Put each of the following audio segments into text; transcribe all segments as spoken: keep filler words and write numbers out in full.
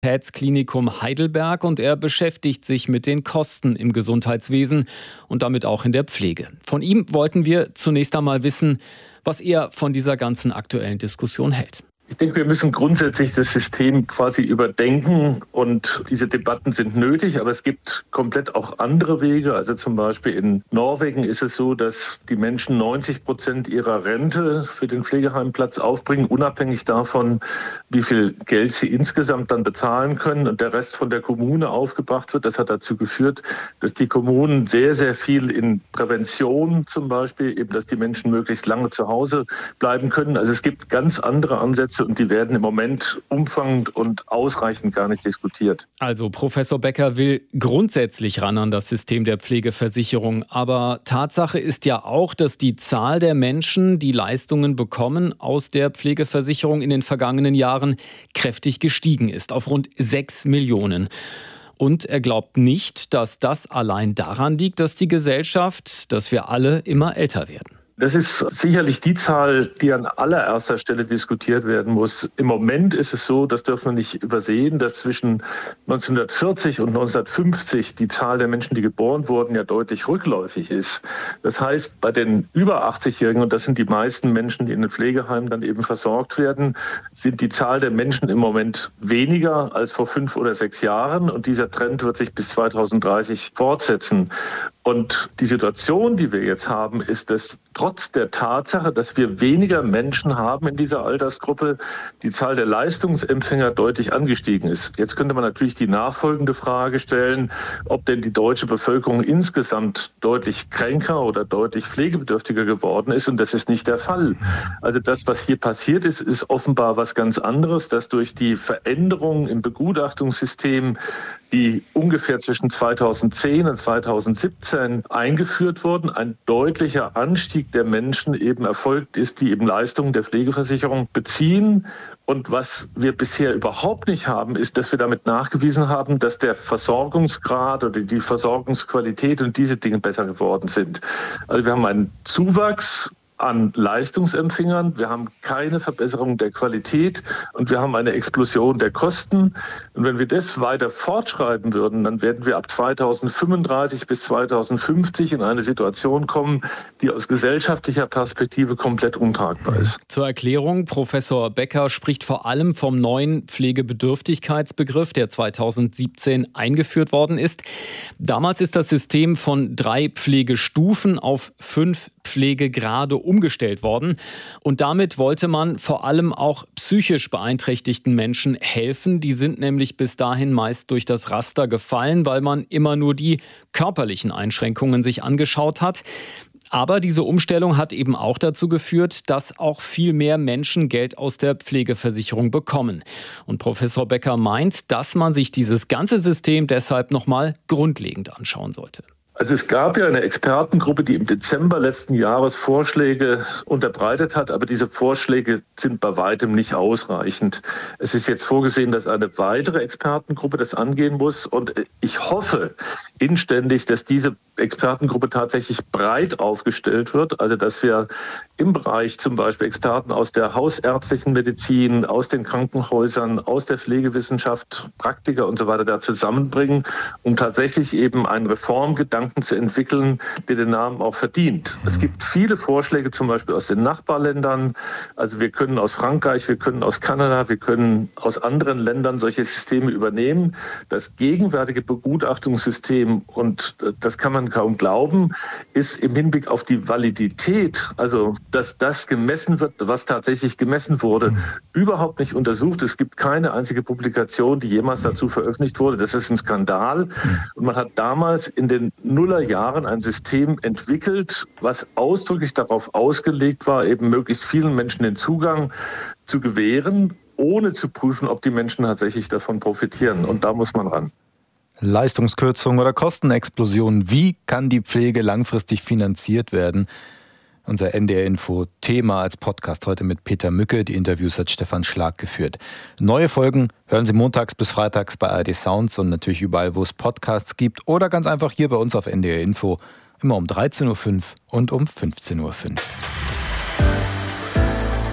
Klinikum Heidelberg und er beschäftigt sich mit den Kosten im Gesundheitswesen und damit auch in der Pflege. Von ihm wollten wir zunächst einmal wissen, was er von dieser ganzen aktuellen Diskussion hält. Ich denke, wir müssen grundsätzlich das System quasi überdenken und diese Debatten sind nötig, aber es gibt komplett auch andere Wege. Also zum Beispiel in Norwegen ist es so, dass die Menschen neunzig Prozent ihrer Rente für den Pflegeheimplatz aufbringen, unabhängig davon, wie viel Geld sie insgesamt dann bezahlen können und der Rest von der Kommune aufgebracht wird. Das hat dazu geführt, dass die Kommunen sehr, sehr viel in Prävention zum Beispiel, eben dass die Menschen möglichst lange zu Hause bleiben können. Also es gibt ganz andere Ansätze und die werden im Moment umfangend und ausreichend gar nicht diskutiert. Also Professor Becker will grundsätzlich ran an das System der Pflegeversicherung. Aber Tatsache ist ja auch, dass die Zahl der Menschen, die Leistungen bekommen aus der Pflegeversicherung in den vergangenen Jahren kräftig gestiegen ist, auf rund sechs Millionen. Und er glaubt nicht, dass das allein daran liegt, dass die Gesellschaft, dass wir alle immer älter werden. Das ist sicherlich die Zahl, die an allererster Stelle diskutiert werden muss. Im Moment ist es so, das dürfen wir nicht übersehen, dass zwischen neunzehnhundertvierzig und neunzehnhundertfünfzig die Zahl der Menschen, die geboren wurden, ja deutlich rückläufig ist. Das heißt, bei den über achtzig-Jährigen, und das sind die meisten Menschen, die in den Pflegeheimen dann eben versorgt werden, sind die Zahl der Menschen im Moment weniger als vor fünf oder sechs Jahren. Und dieser Trend wird sich bis zweitausenddreißig fortsetzen. Und die Situation, die wir jetzt haben, ist, dass trotz der Tatsache, dass wir weniger Menschen haben in dieser Altersgruppe, die Zahl der Leistungsempfänger deutlich angestiegen ist. Jetzt könnte man natürlich die nachfolgende Frage stellen, ob denn die deutsche Bevölkerung insgesamt deutlich kränker oder deutlich pflegebedürftiger geworden ist. Und das ist nicht der Fall. Also das, was hier passiert ist, ist offenbar was ganz anderes, dass durch die Veränderungen im Begutachtungssystem, die ungefähr zwischen zweitausendzehn und zweitausendsiebzehn eingeführt wurden, ein deutlicher Anstieg der Menschen eben erfolgt ist, die eben Leistungen der Pflegeversicherung beziehen. Und was wir bisher überhaupt nicht haben, ist, dass wir damit nachgewiesen haben, dass der Versorgungsgrad oder die Versorgungsqualität und diese Dinge besser geworden sind. Also wir haben einen Zuwachs an Leistungsempfängern. Wir haben keine Verbesserung der Qualität und wir haben eine Explosion der Kosten. Und wenn wir das weiter fortschreiben würden, dann werden wir ab zweitausendfünfunddreißig bis zweitausendfünfzig in eine Situation kommen, die aus gesellschaftlicher Perspektive komplett untragbar ist. Zur Erklärung, Professor Becker spricht vor allem vom neuen Pflegebedürftigkeitsbegriff, der zweitausendsiebzehn eingeführt worden ist. Damals ist das System von drei Pflegestufen auf fünf Pflegegrade umgestellt worden. Und damit wollte man vor allem auch psychisch beeinträchtigten Menschen helfen. Die sind nämlich bis dahin meist durch das Raster gefallen, weil man immer nur die körperlichen Einschränkungen sich angeschaut hat. Aber diese Umstellung hat eben auch dazu geführt, dass auch viel mehr Menschen Geld aus der Pflegeversicherung bekommen. Und Professor Becker meint, dass man sich dieses ganze System deshalb nochmal grundlegend anschauen sollte. Also es gab ja eine Expertengruppe, die im Dezember letzten Jahres Vorschläge unterbreitet hat, aber diese Vorschläge sind bei weitem nicht ausreichend. Es ist jetzt vorgesehen, dass eine weitere Expertengruppe das angehen muss und ich hoffe inständig, dass diese Expertengruppe tatsächlich breit aufgestellt wird, also dass wir im Bereich zum Beispiel Experten aus der hausärztlichen Medizin, aus den Krankenhäusern, aus der Pflegewissenschaft, Praktiker und so weiter da zusammenbringen, um tatsächlich eben einen Reformgedanken zu entwickeln, der den Namen auch verdient. Es gibt viele Vorschläge zum Beispiel aus den Nachbarländern, also wir können aus Frankreich, wir können aus Kanada, wir können aus anderen Ländern solche Systeme übernehmen. Das gegenwärtige Begutachtungssystem, und das kann man kaum glauben, ist im Hinblick auf die Validität, also dass das gemessen wird, was tatsächlich gemessen wurde, mhm. überhaupt nicht untersucht. Es gibt keine einzige Publikation, die jemals dazu veröffentlicht wurde. Das ist ein Skandal. Mhm. Und man hat damals in den Nullerjahren ein System entwickelt, was ausdrücklich darauf ausgelegt war, eben möglichst vielen Menschen den Zugang zu gewähren, ohne zu prüfen, ob die Menschen tatsächlich davon profitieren. Und da muss man ran. Leistungskürzung oder Kostenexplosion. Wie kann die Pflege langfristig finanziert werden? Unser N D R-Info-Thema als Podcast heute mit Peter Mücke. Die Interviews hat Stefan Schlag geführt. Neue Folgen hören Sie montags bis freitags bei A R D Sounds und natürlich überall, wo es Podcasts gibt. Oder ganz einfach hier bei uns auf N D R-Info. Immer um dreizehn Uhr fünf und um fünfzehn Uhr fünf.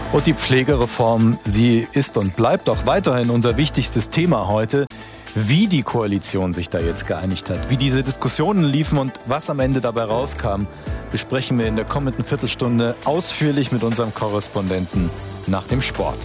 Und die Pflegereform, sie ist und bleibt auch weiterhin unser wichtigstes Thema heute. Wie die Koalition sich da jetzt geeinigt hat, wie diese Diskussionen liefen und was am Ende dabei rauskam, besprechen wir in der kommenden Viertelstunde ausführlich mit unserem Korrespondenten nach dem Sport.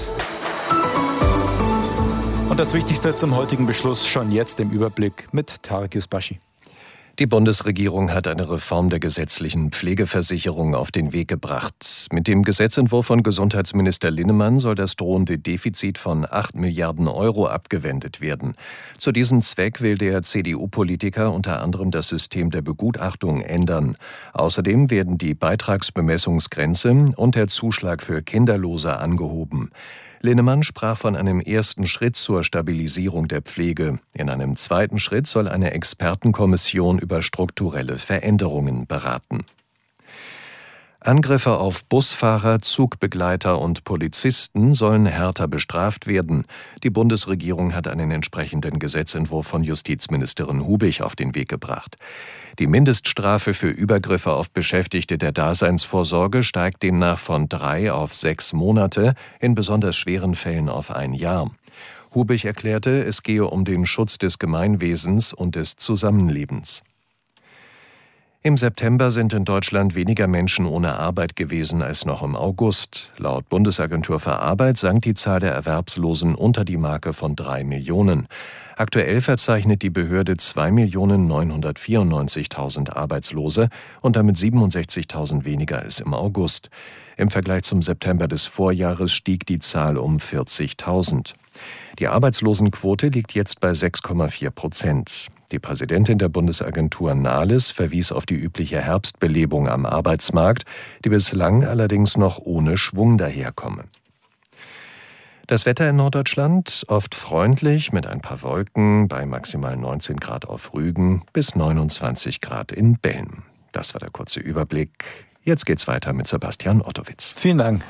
Und das Wichtigste zum heutigen Beschluss schon jetzt im Überblick mit Tarek Yusbashi. Die Bundesregierung hat eine Reform der gesetzlichen Pflegeversicherung auf den Weg gebracht. Mit dem Gesetzentwurf von Gesundheitsminister Linnemann soll das drohende Defizit von acht Milliarden Euro abgewendet werden. Zu diesem Zweck will der C D U-Politiker unter anderem das System der Begutachtung ändern. Außerdem werden die Beitragsbemessungsgrenze und der Zuschlag für Kinderlose angehoben. Linnemann sprach von einem ersten Schritt zur Stabilisierung der Pflege. In einem zweiten Schritt soll eine Expertenkommission über strukturelle Veränderungen beraten. Angriffe auf Busfahrer, Zugbegleiter und Polizisten sollen härter bestraft werden. Die Bundesregierung hat einen entsprechenden Gesetzentwurf von Justizministerin Hubich auf den Weg gebracht. Die Mindeststrafe für Übergriffe auf Beschäftigte der Daseinsvorsorge steigt demnach von drei auf sechs Monate, in besonders schweren Fällen auf ein Jahr. Hubich erklärte, es gehe um den Schutz des Gemeinwesens und des Zusammenlebens. Im September sind in Deutschland weniger Menschen ohne Arbeit gewesen als noch im August. Laut Bundesagentur für Arbeit sank die Zahl der Erwerbslosen unter die Marke von drei Millionen. Aktuell verzeichnet die Behörde zwei Millionen neunhundertvierundneunzigtausend Arbeitslose und damit siebenundsechzigtausend weniger als im August. Im Vergleich zum September des Vorjahres stieg die Zahl um vierzigtausend. Die Arbeitslosenquote liegt jetzt bei sechs Komma vier Prozent. Die Präsidentin der Bundesagentur Nahles verwies auf die übliche Herbstbelebung am Arbeitsmarkt, die bislang allerdings noch ohne Schwung daherkomme. Das Wetter in Norddeutschland oft freundlich mit ein paar Wolken bei maximal neunzehn Grad auf Rügen bis neunundzwanzig Grad in Belm. Das war der kurze Überblick. Jetzt geht's weiter mit Sebastian Ottowitz. Vielen Dank.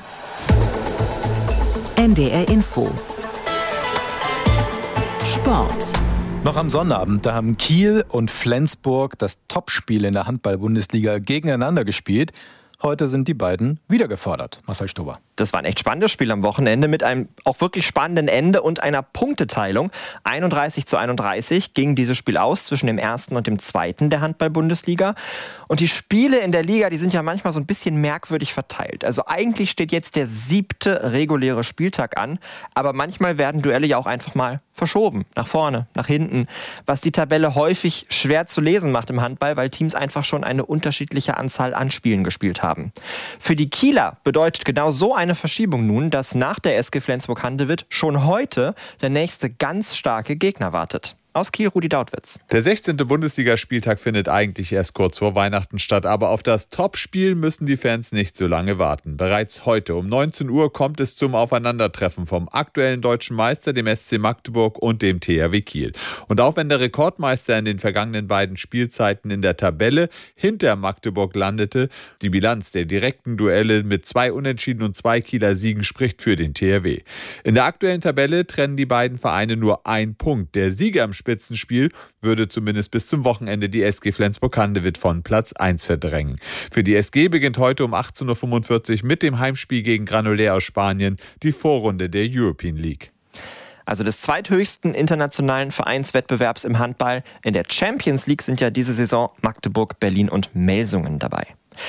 N D R Info. Sport. Noch am Sonnabend, da haben Kiel und Flensburg das Topspiel in der Handball-Bundesliga gegeneinander gespielt. Heute sind die beiden wieder gefordert. Marcel Stober. Das war ein echt spannendes Spiel am Wochenende mit einem auch wirklich spannenden Ende und einer Punkteteilung. einunddreißig zu einunddreißig ging dieses Spiel aus zwischen dem ersten und dem zweiten der Handball-Bundesliga. Und die Spiele in der Liga, die sind ja manchmal so ein bisschen merkwürdig verteilt. Also eigentlich steht jetzt der siebte reguläre Spieltag an, aber manchmal werden Duelle ja auch einfach mal verschoben. Nach vorne, nach hinten. Was die Tabelle häufig schwer zu lesen macht im Handball, weil Teams einfach schon eine unterschiedliche Anzahl an Spielen gespielt haben. Für die Kieler bedeutet genau so eine Verschiebung nun, dass nach der S G Flensburg-Handewitt schon heute der nächste ganz starke Gegner wartet. Aus Kiel, Rudi Dautwitz. Der sechzehnte Bundesligaspieltag findet eigentlich erst kurz vor Weihnachten statt, aber auf das Topspiel müssen die Fans nicht so lange warten. Bereits heute um neunzehn Uhr kommt es zum Aufeinandertreffen vom aktuellen deutschen Meister, dem S C Magdeburg, und dem T H W Kiel. Und auch wenn der Rekordmeister in den vergangenen beiden Spielzeiten in der Tabelle hinter Magdeburg landete, die Bilanz der direkten Duelle mit zwei Unentschieden und zwei Kieler Siegen spricht für den T H W. In der aktuellen Tabelle trennen die beiden Vereine nur ein Punkt. Der Sieger im Spitzenspiel würde zumindest bis zum Wochenende die S G Flensburg-Handewitt von Platz eins verdrängen. Für die S G beginnt heute um achtzehn Uhr fünfundvierzig mit dem Heimspiel gegen Granollers aus Spanien die Vorrunde der European League. Also des zweithöchsten internationalen Vereinswettbewerbs im Handball. In der Champions League sind ja diese Saison Magdeburg, Berlin und Melsungen dabei.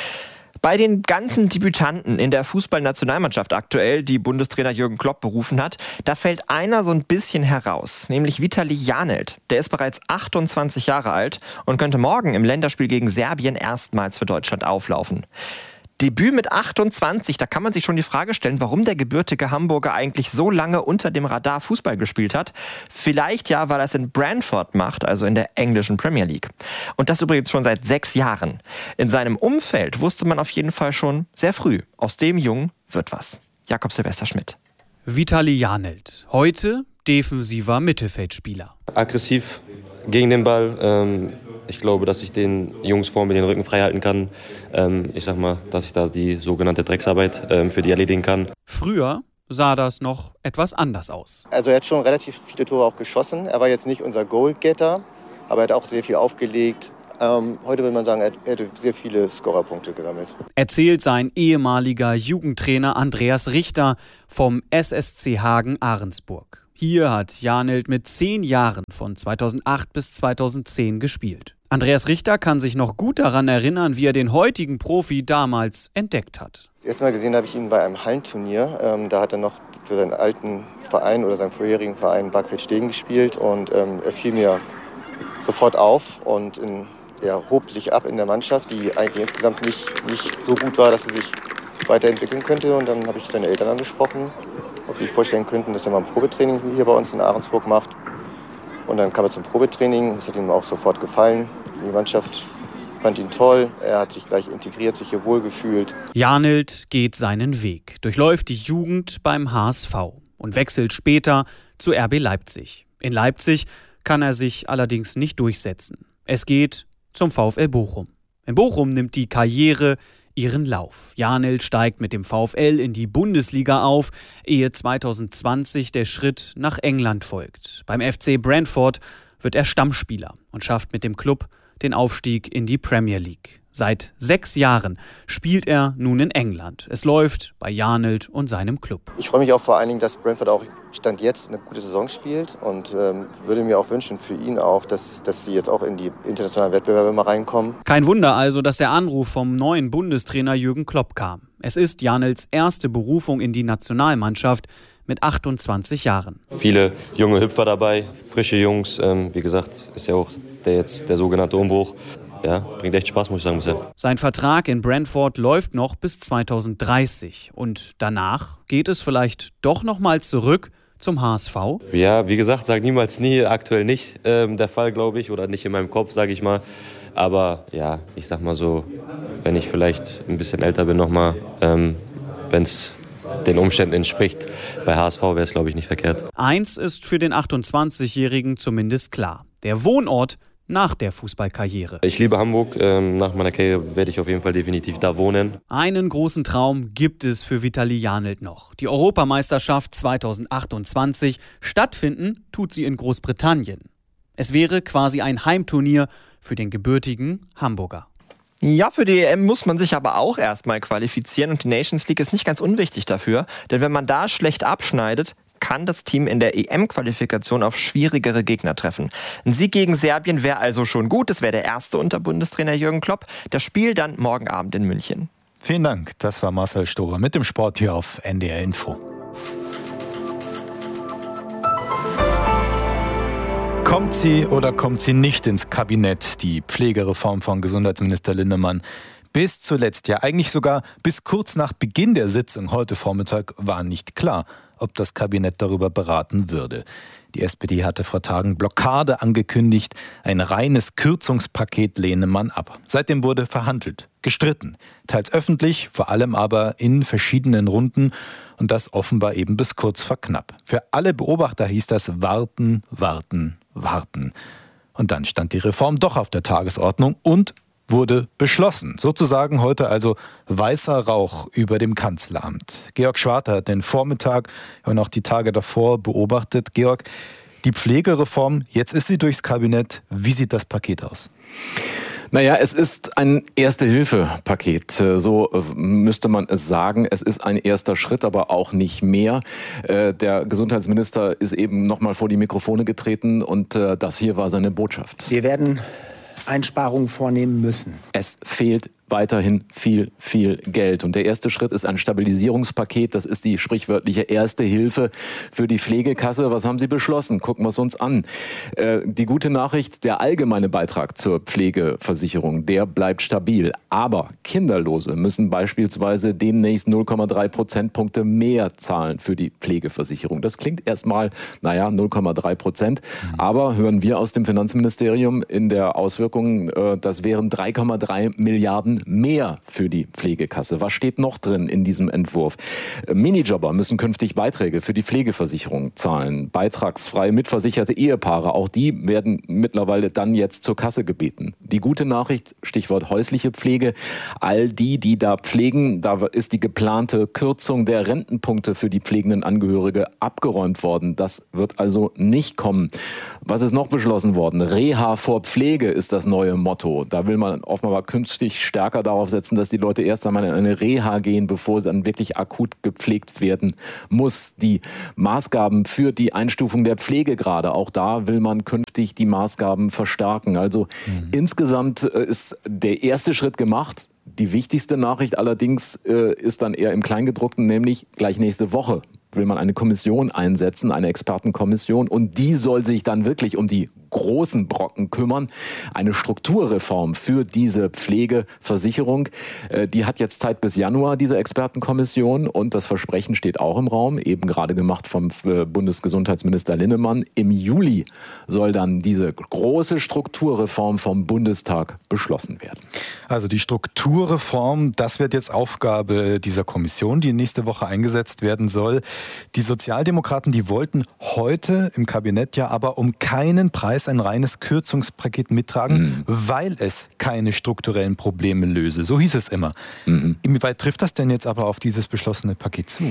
Bei den ganzen Debütanten in der Fußballnationalmannschaft aktuell, die Bundestrainer Jürgen Klopp berufen hat, da fällt einer so ein bisschen heraus, nämlich Vitali Janelt. Der ist bereits achtundzwanzig Jahre alt und könnte morgen im Länderspiel gegen Serbien erstmals für Deutschland auflaufen. Debüt mit achtundzwanzig, da kann man sich schon die Frage stellen, warum der gebürtige Hamburger eigentlich so lange unter dem Radar Fußball gespielt hat. Vielleicht ja, weil er es in Brentford macht, also in der englischen Premier League. Und das übrigens schon seit sechs Jahren. In seinem Umfeld wusste man auf jeden Fall schon sehr früh, aus dem Jungen wird was. Jakob Silvester Schmidt. Vitali Janelt, heute defensiver Mittelfeldspieler. Aggressiv gegen den Ball. Ähm Ich glaube, dass ich den Jungs vor mir den Rücken frei halten kann. Ähm, ich sag mal, dass ich da die sogenannte Drecksarbeit ähm, für die erledigen kann. Früher sah das noch etwas anders aus. Also er hat schon relativ viele Tore auch geschossen. Er war jetzt nicht unser Goalgetter, aber er hat auch sehr viel aufgelegt. Ähm, heute würde man sagen, er hätte sehr viele Scorerpunkte gesammelt. Erzählt sein ehemaliger Jugendtrainer Andreas Richter vom S S C Hagen Ahrensburg. Hier hat Janelt mit zehn Jahren von zweitausendacht bis zweitausendzehn gespielt. Andreas Richter kann sich noch gut daran erinnern, wie er den heutigen Profi damals entdeckt hat. Das erste Mal gesehen habe ich ihn bei einem Hallenturnier. Ähm, da hat er noch für seinen alten Verein oder seinen vorherigen Verein Barkfeld-Stegen gespielt. Und ähm, er fiel mir sofort auf und in, er hob sich ab in der Mannschaft, die eigentlich insgesamt nicht, nicht so gut war, dass er sich weiterentwickeln könnte. Und dann habe ich seine Eltern angesprochen, ob sie sich vorstellen könnten, dass er mal ein Probetraining hier bei uns in Ahrensburg macht. Und dann kam er zum Probetraining, das hat ihm auch sofort gefallen. Die Mannschaft fand ihn toll, er hat sich gleich integriert, sich hier wohlgefühlt. Janelt geht seinen Weg, durchläuft die Jugend beim H S V und wechselt später zu R B Leipzig. In Leipzig kann er sich allerdings nicht durchsetzen. Es geht zum VfL Bochum. In Bochum nimmt die Karriere ihren Lauf. Janelt steigt mit dem VfL in die Bundesliga auf, ehe zweitausendzwanzig der Schritt nach England folgt. Beim F C Brentford wird er Stammspieler und schafft mit dem Klub den Aufstieg in die Premier League. Seit sechs Jahren spielt er nun in England. Es läuft bei Janelt und seinem Club. Ich freue mich auch vor allen Dingen, dass Brentford auch Stand jetzt eine gute Saison spielt und ähm, würde mir auch wünschen für ihn auch, dass, dass sie jetzt auch in die internationalen Wettbewerbe mal reinkommen. Kein Wunder also, dass der Anruf vom neuen Bundestrainer Jürgen Klopp kam. Es ist Janelts erste Berufung in die Nationalmannschaft mit achtundzwanzig Jahren. Viele junge Hüpfer dabei, frische Jungs. Ähm, wie gesagt, ist ja auch der jetzt der sogenannte Umbruch. Ja, bringt echt Spaß, muss ich sagen, bisher. Sein Vertrag in Brentford läuft noch bis zweitausenddreißig. Und danach geht es vielleicht doch noch mal zurück zum H S V? Ja, wie gesagt, sag niemals nie, aktuell nicht ähm, der Fall, glaube ich, oder nicht in meinem Kopf, sage ich mal. Aber ja, ich sag mal so, wenn ich vielleicht ein bisschen älter bin nochmal, ähm, wenn es den Umständen entspricht, bei H S V wäre es, glaube ich, nicht verkehrt. Eins ist für den achtundzwanzigjährigen zumindest klar: Der Wohnort nach der Fußballkarriere. Ich liebe Hamburg. Ähm, nach meiner Karriere werde ich auf jeden Fall definitiv da wohnen. Einen großen Traum gibt es für Vitali Janelt noch. Die Europameisterschaft zweitausendachtundzwanzig. Stattfinden tut sie in Großbritannien. Es wäre quasi ein Heimturnier für den gebürtigen Hamburger. Ja, für die E M muss man sich aber auch erstmal qualifizieren und die Nations League ist nicht ganz unwichtig dafür. Denn wenn man da schlecht abschneidet, kann das Team in der E M-Qualifikation auf schwierigere Gegner treffen. Ein Sieg gegen Serbien wäre also schon gut. Das wäre der erste unter Bundestrainer Jürgen Klopp. Das Spiel dann morgen Abend in München. Vielen Dank, das war Marcel Stober mit dem Sport hier auf N D R Info. Kommt sie oder kommt sie nicht ins Kabinett, die Pflegereform von Gesundheitsminister Linnemann? Bis zuletzt, ja eigentlich sogar bis kurz nach Beginn der Sitzung heute Vormittag, war nicht klar, ob das Kabinett darüber beraten würde. Die S P D hatte vor Tagen Blockade angekündigt, ein reines Kürzungspaket lehne man ab. Seitdem wurde verhandelt, gestritten, teils öffentlich, vor allem aber in verschiedenen Runden und das offenbar eben bis kurz vor knapp. Für alle Beobachter hieß das warten, warten, warten. Und dann stand die Reform doch auf der Tagesordnung und wurde beschlossen. Sozusagen heute also weißer Rauch über dem Kanzleramt. Georg Schwarter hat den Vormittag und auch die Tage davor beobachtet. Georg, die Pflegereform, jetzt ist sie durchs Kabinett. Wie sieht das Paket aus? Naja, es ist ein Erste-Hilfe-Paket. So müsste man es sagen. Es ist ein erster Schritt, aber auch nicht mehr. Der Gesundheitsminister ist eben nochmal vor die Mikrofone getreten und das hier war seine Botschaft. Wir werden Einsparungen vornehmen müssen. Es fehlt weiterhin viel, viel Geld. Und der erste Schritt ist ein Stabilisierungspaket. Das ist die sprichwörtliche erste Hilfe für die Pflegekasse. Was haben Sie beschlossen? Gucken wir es uns an. Äh, die gute Nachricht, der allgemeine Beitrag zur Pflegeversicherung, der bleibt stabil. Aber Kinderlose müssen beispielsweise demnächst null Komma drei Prozentpunkte mehr zahlen für die Pflegeversicherung. Das klingt erstmal, naja, null Komma drei Prozent. Mhm. Aber hören wir aus dem Finanzministerium in der Auswirkung, äh, das wären drei Komma drei Milliarden Milliarden mehr für die Pflegekasse. Was steht noch drin in diesem Entwurf? Minijobber müssen künftig Beiträge für die Pflegeversicherung zahlen. Beitragsfrei mitversicherte Ehepaare, auch die werden mittlerweile dann jetzt zur Kasse gebeten. Die gute Nachricht, Stichwort häusliche Pflege, all die, die da pflegen, da ist die geplante Kürzung der Rentenpunkte für die pflegenden Angehörige abgeräumt worden. Das wird also nicht kommen. Was ist noch beschlossen worden? Reha vor Pflege ist das neue Motto. Da will man offenbar künftig stärker darauf setzen, dass die Leute erst einmal in eine Reha gehen, bevor sie dann wirklich akut gepflegt werden muss. Die Maßgaben für die Einstufung der Pflegegrade, auch da will man künftig die Maßgaben verstärken. Also mhm. insgesamt ist der erste Schritt gemacht. Die wichtigste Nachricht allerdings äh, ist dann eher im Kleingedruckten, nämlich gleich nächste Woche will man eine Kommission einsetzen, eine Expertenkommission, und die soll sich dann wirklich um die großen Brocken kümmern. Eine Strukturreform für diese Pflegeversicherung. Die hat jetzt Zeit bis Januar, diese Expertenkommission, und das Versprechen steht auch im Raum, eben gerade gemacht vom Bundesgesundheitsminister Linnemann. Im Juli soll dann diese große Strukturreform vom Bundestag beschlossen werden. Also die Strukturreform, das wird jetzt Aufgabe dieser Kommission, die nächste Woche eingesetzt werden soll. Die Sozialdemokraten, die wollten heute im Kabinett ja aber um keinen Preis ein reines Kürzungspaket mittragen, mhm. weil es keine strukturellen Probleme löse. So hieß es immer. Mhm. Inwieweit trifft das denn jetzt aber auf dieses beschlossene Paket zu?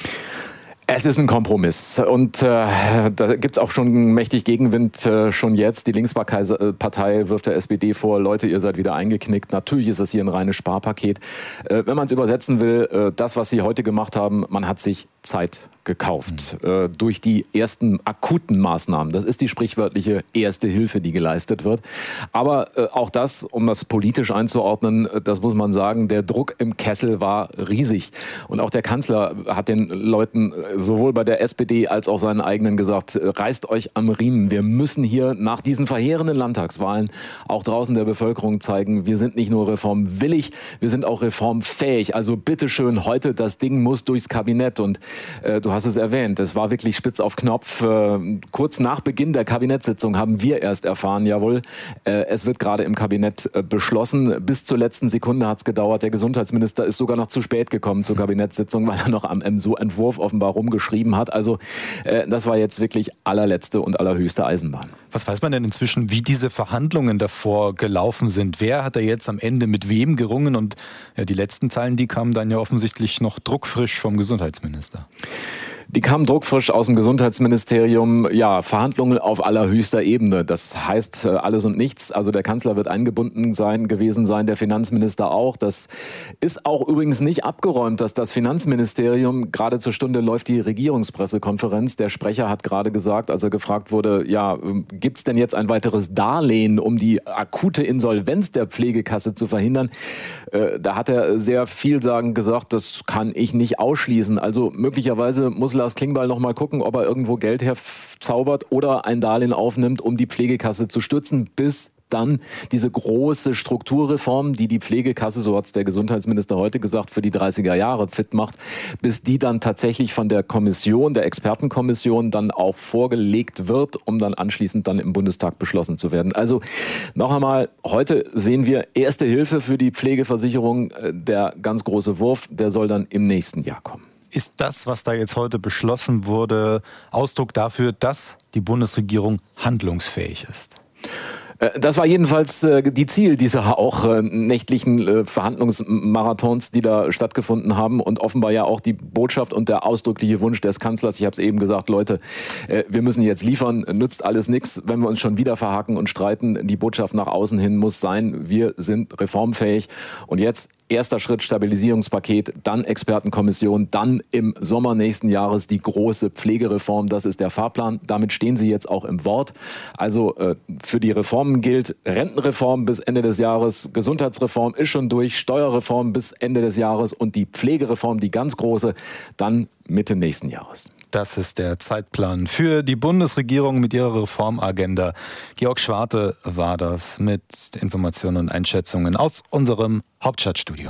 Es ist ein Kompromiss und äh, da gibt es auch schon mächtig Gegenwind äh, schon jetzt. Die Linkspartei wirft der S P D vor, Leute, ihr seid wieder eingeknickt. Natürlich ist es hier ein reines Sparpaket. Äh, wenn man es übersetzen will, äh, das, was sie heute gemacht haben, man hat sich Zeit gekauft mhm. äh, durch die ersten akuten Maßnahmen. Das ist die sprichwörtliche erste Hilfe, die geleistet wird. Aber äh, auch das, um das politisch einzuordnen, äh, das muss man sagen, der Druck im Kessel war riesig. Und auch der Kanzler hat den Leuten äh, sowohl bei der S P D als auch seinen eigenen gesagt, reißt euch am Riemen. Wir müssen hier nach diesen verheerenden Landtagswahlen auch draußen der Bevölkerung zeigen, wir sind nicht nur reformwillig, wir sind auch reformfähig. Also bitteschön, heute das Ding muss durchs Kabinett. Und äh, du hast es erwähnt, es war wirklich spitz auf Knopf. Äh, kurz nach Beginn der Kabinettssitzung haben wir erst erfahren, jawohl, äh, es wird gerade im Kabinett äh, beschlossen. Bis zur letzten Sekunde hat es gedauert. Der Gesundheitsminister ist sogar noch zu spät gekommen zur Kabinettssitzung, weil er noch am M S O-Entwurf offenbar rum geschrieben hat. Also äh, das war jetzt wirklich allerletzte und allerhöchste Eisenbahn. Was weiß man denn inzwischen, wie diese Verhandlungen davor gelaufen sind? Wer hat da jetzt am Ende mit wem gerungen? Und ja, die letzten Zeilen, die kamen dann ja offensichtlich noch druckfrisch vom Gesundheitsminister. Die kamen druckfrisch aus dem Gesundheitsministerium. Ja, Verhandlungen auf allerhöchster Ebene. Das heißt äh, alles und nichts. Also der Kanzler wird eingebunden sein, gewesen sein, der Finanzminister auch. Das ist auch übrigens nicht abgeräumt, dass das Finanzministerium, gerade zur Stunde läuft die Regierungspressekonferenz. Der Sprecher hat gerade gesagt, als er gefragt wurde, ja, gibt es denn jetzt ein weiteres Darlehen, um die akute Insolvenz der Pflegekasse zu verhindern? Äh, da hat er sehr vielsagend gesagt, das kann ich nicht ausschließen. Also möglicherweise muss Lars Klingbeil noch mal gucken, ob er irgendwo Geld herzaubert oder ein Darlehen aufnimmt, um die Pflegekasse zu stützen, bis dann diese große Strukturreform, die die Pflegekasse, so hat es der Gesundheitsminister heute gesagt, für die dreißiger Jahre fit macht, bis die dann tatsächlich von der Kommission, der Expertenkommission dann auch vorgelegt wird, um dann anschließend dann im Bundestag beschlossen zu werden. Also noch einmal, heute sehen wir erste Hilfe für die Pflegeversicherung. Der ganz große Wurf, der soll dann im nächsten Jahr kommen. Ist das, was da jetzt heute beschlossen wurde, Ausdruck dafür, dass die Bundesregierung handlungsfähig ist? Das war jedenfalls äh, die Ziel dieser auch äh, nächtlichen äh, Verhandlungsmarathons, die da stattgefunden haben, und offenbar ja auch die Botschaft und der ausdrückliche Wunsch des Kanzlers. Ich habe es eben gesagt, Leute, äh, wir müssen jetzt liefern, nützt alles nichts, wenn wir uns schon wieder verhaken und streiten. Die Botschaft nach außen hin muss sein, wir sind reformfähig. Und jetzt erster Schritt Stabilisierungspaket, dann Expertenkommission, dann im Sommer nächsten Jahres die große Pflegereform. Das ist der Fahrplan. Damit stehen Sie jetzt auch im Wort. Also äh, für die Reformen gilt Rentenreform bis Ende des Jahres, Gesundheitsreform ist schon durch, Steuerreform bis Ende des Jahres und die Pflegereform, die ganz große, dann Mitte nächsten Jahres. Das ist der Zeitplan für die Bundesregierung mit ihrer Reformagenda. Georg Schwarte war das mit Informationen und Einschätzungen aus unserem Hauptstadtstudio.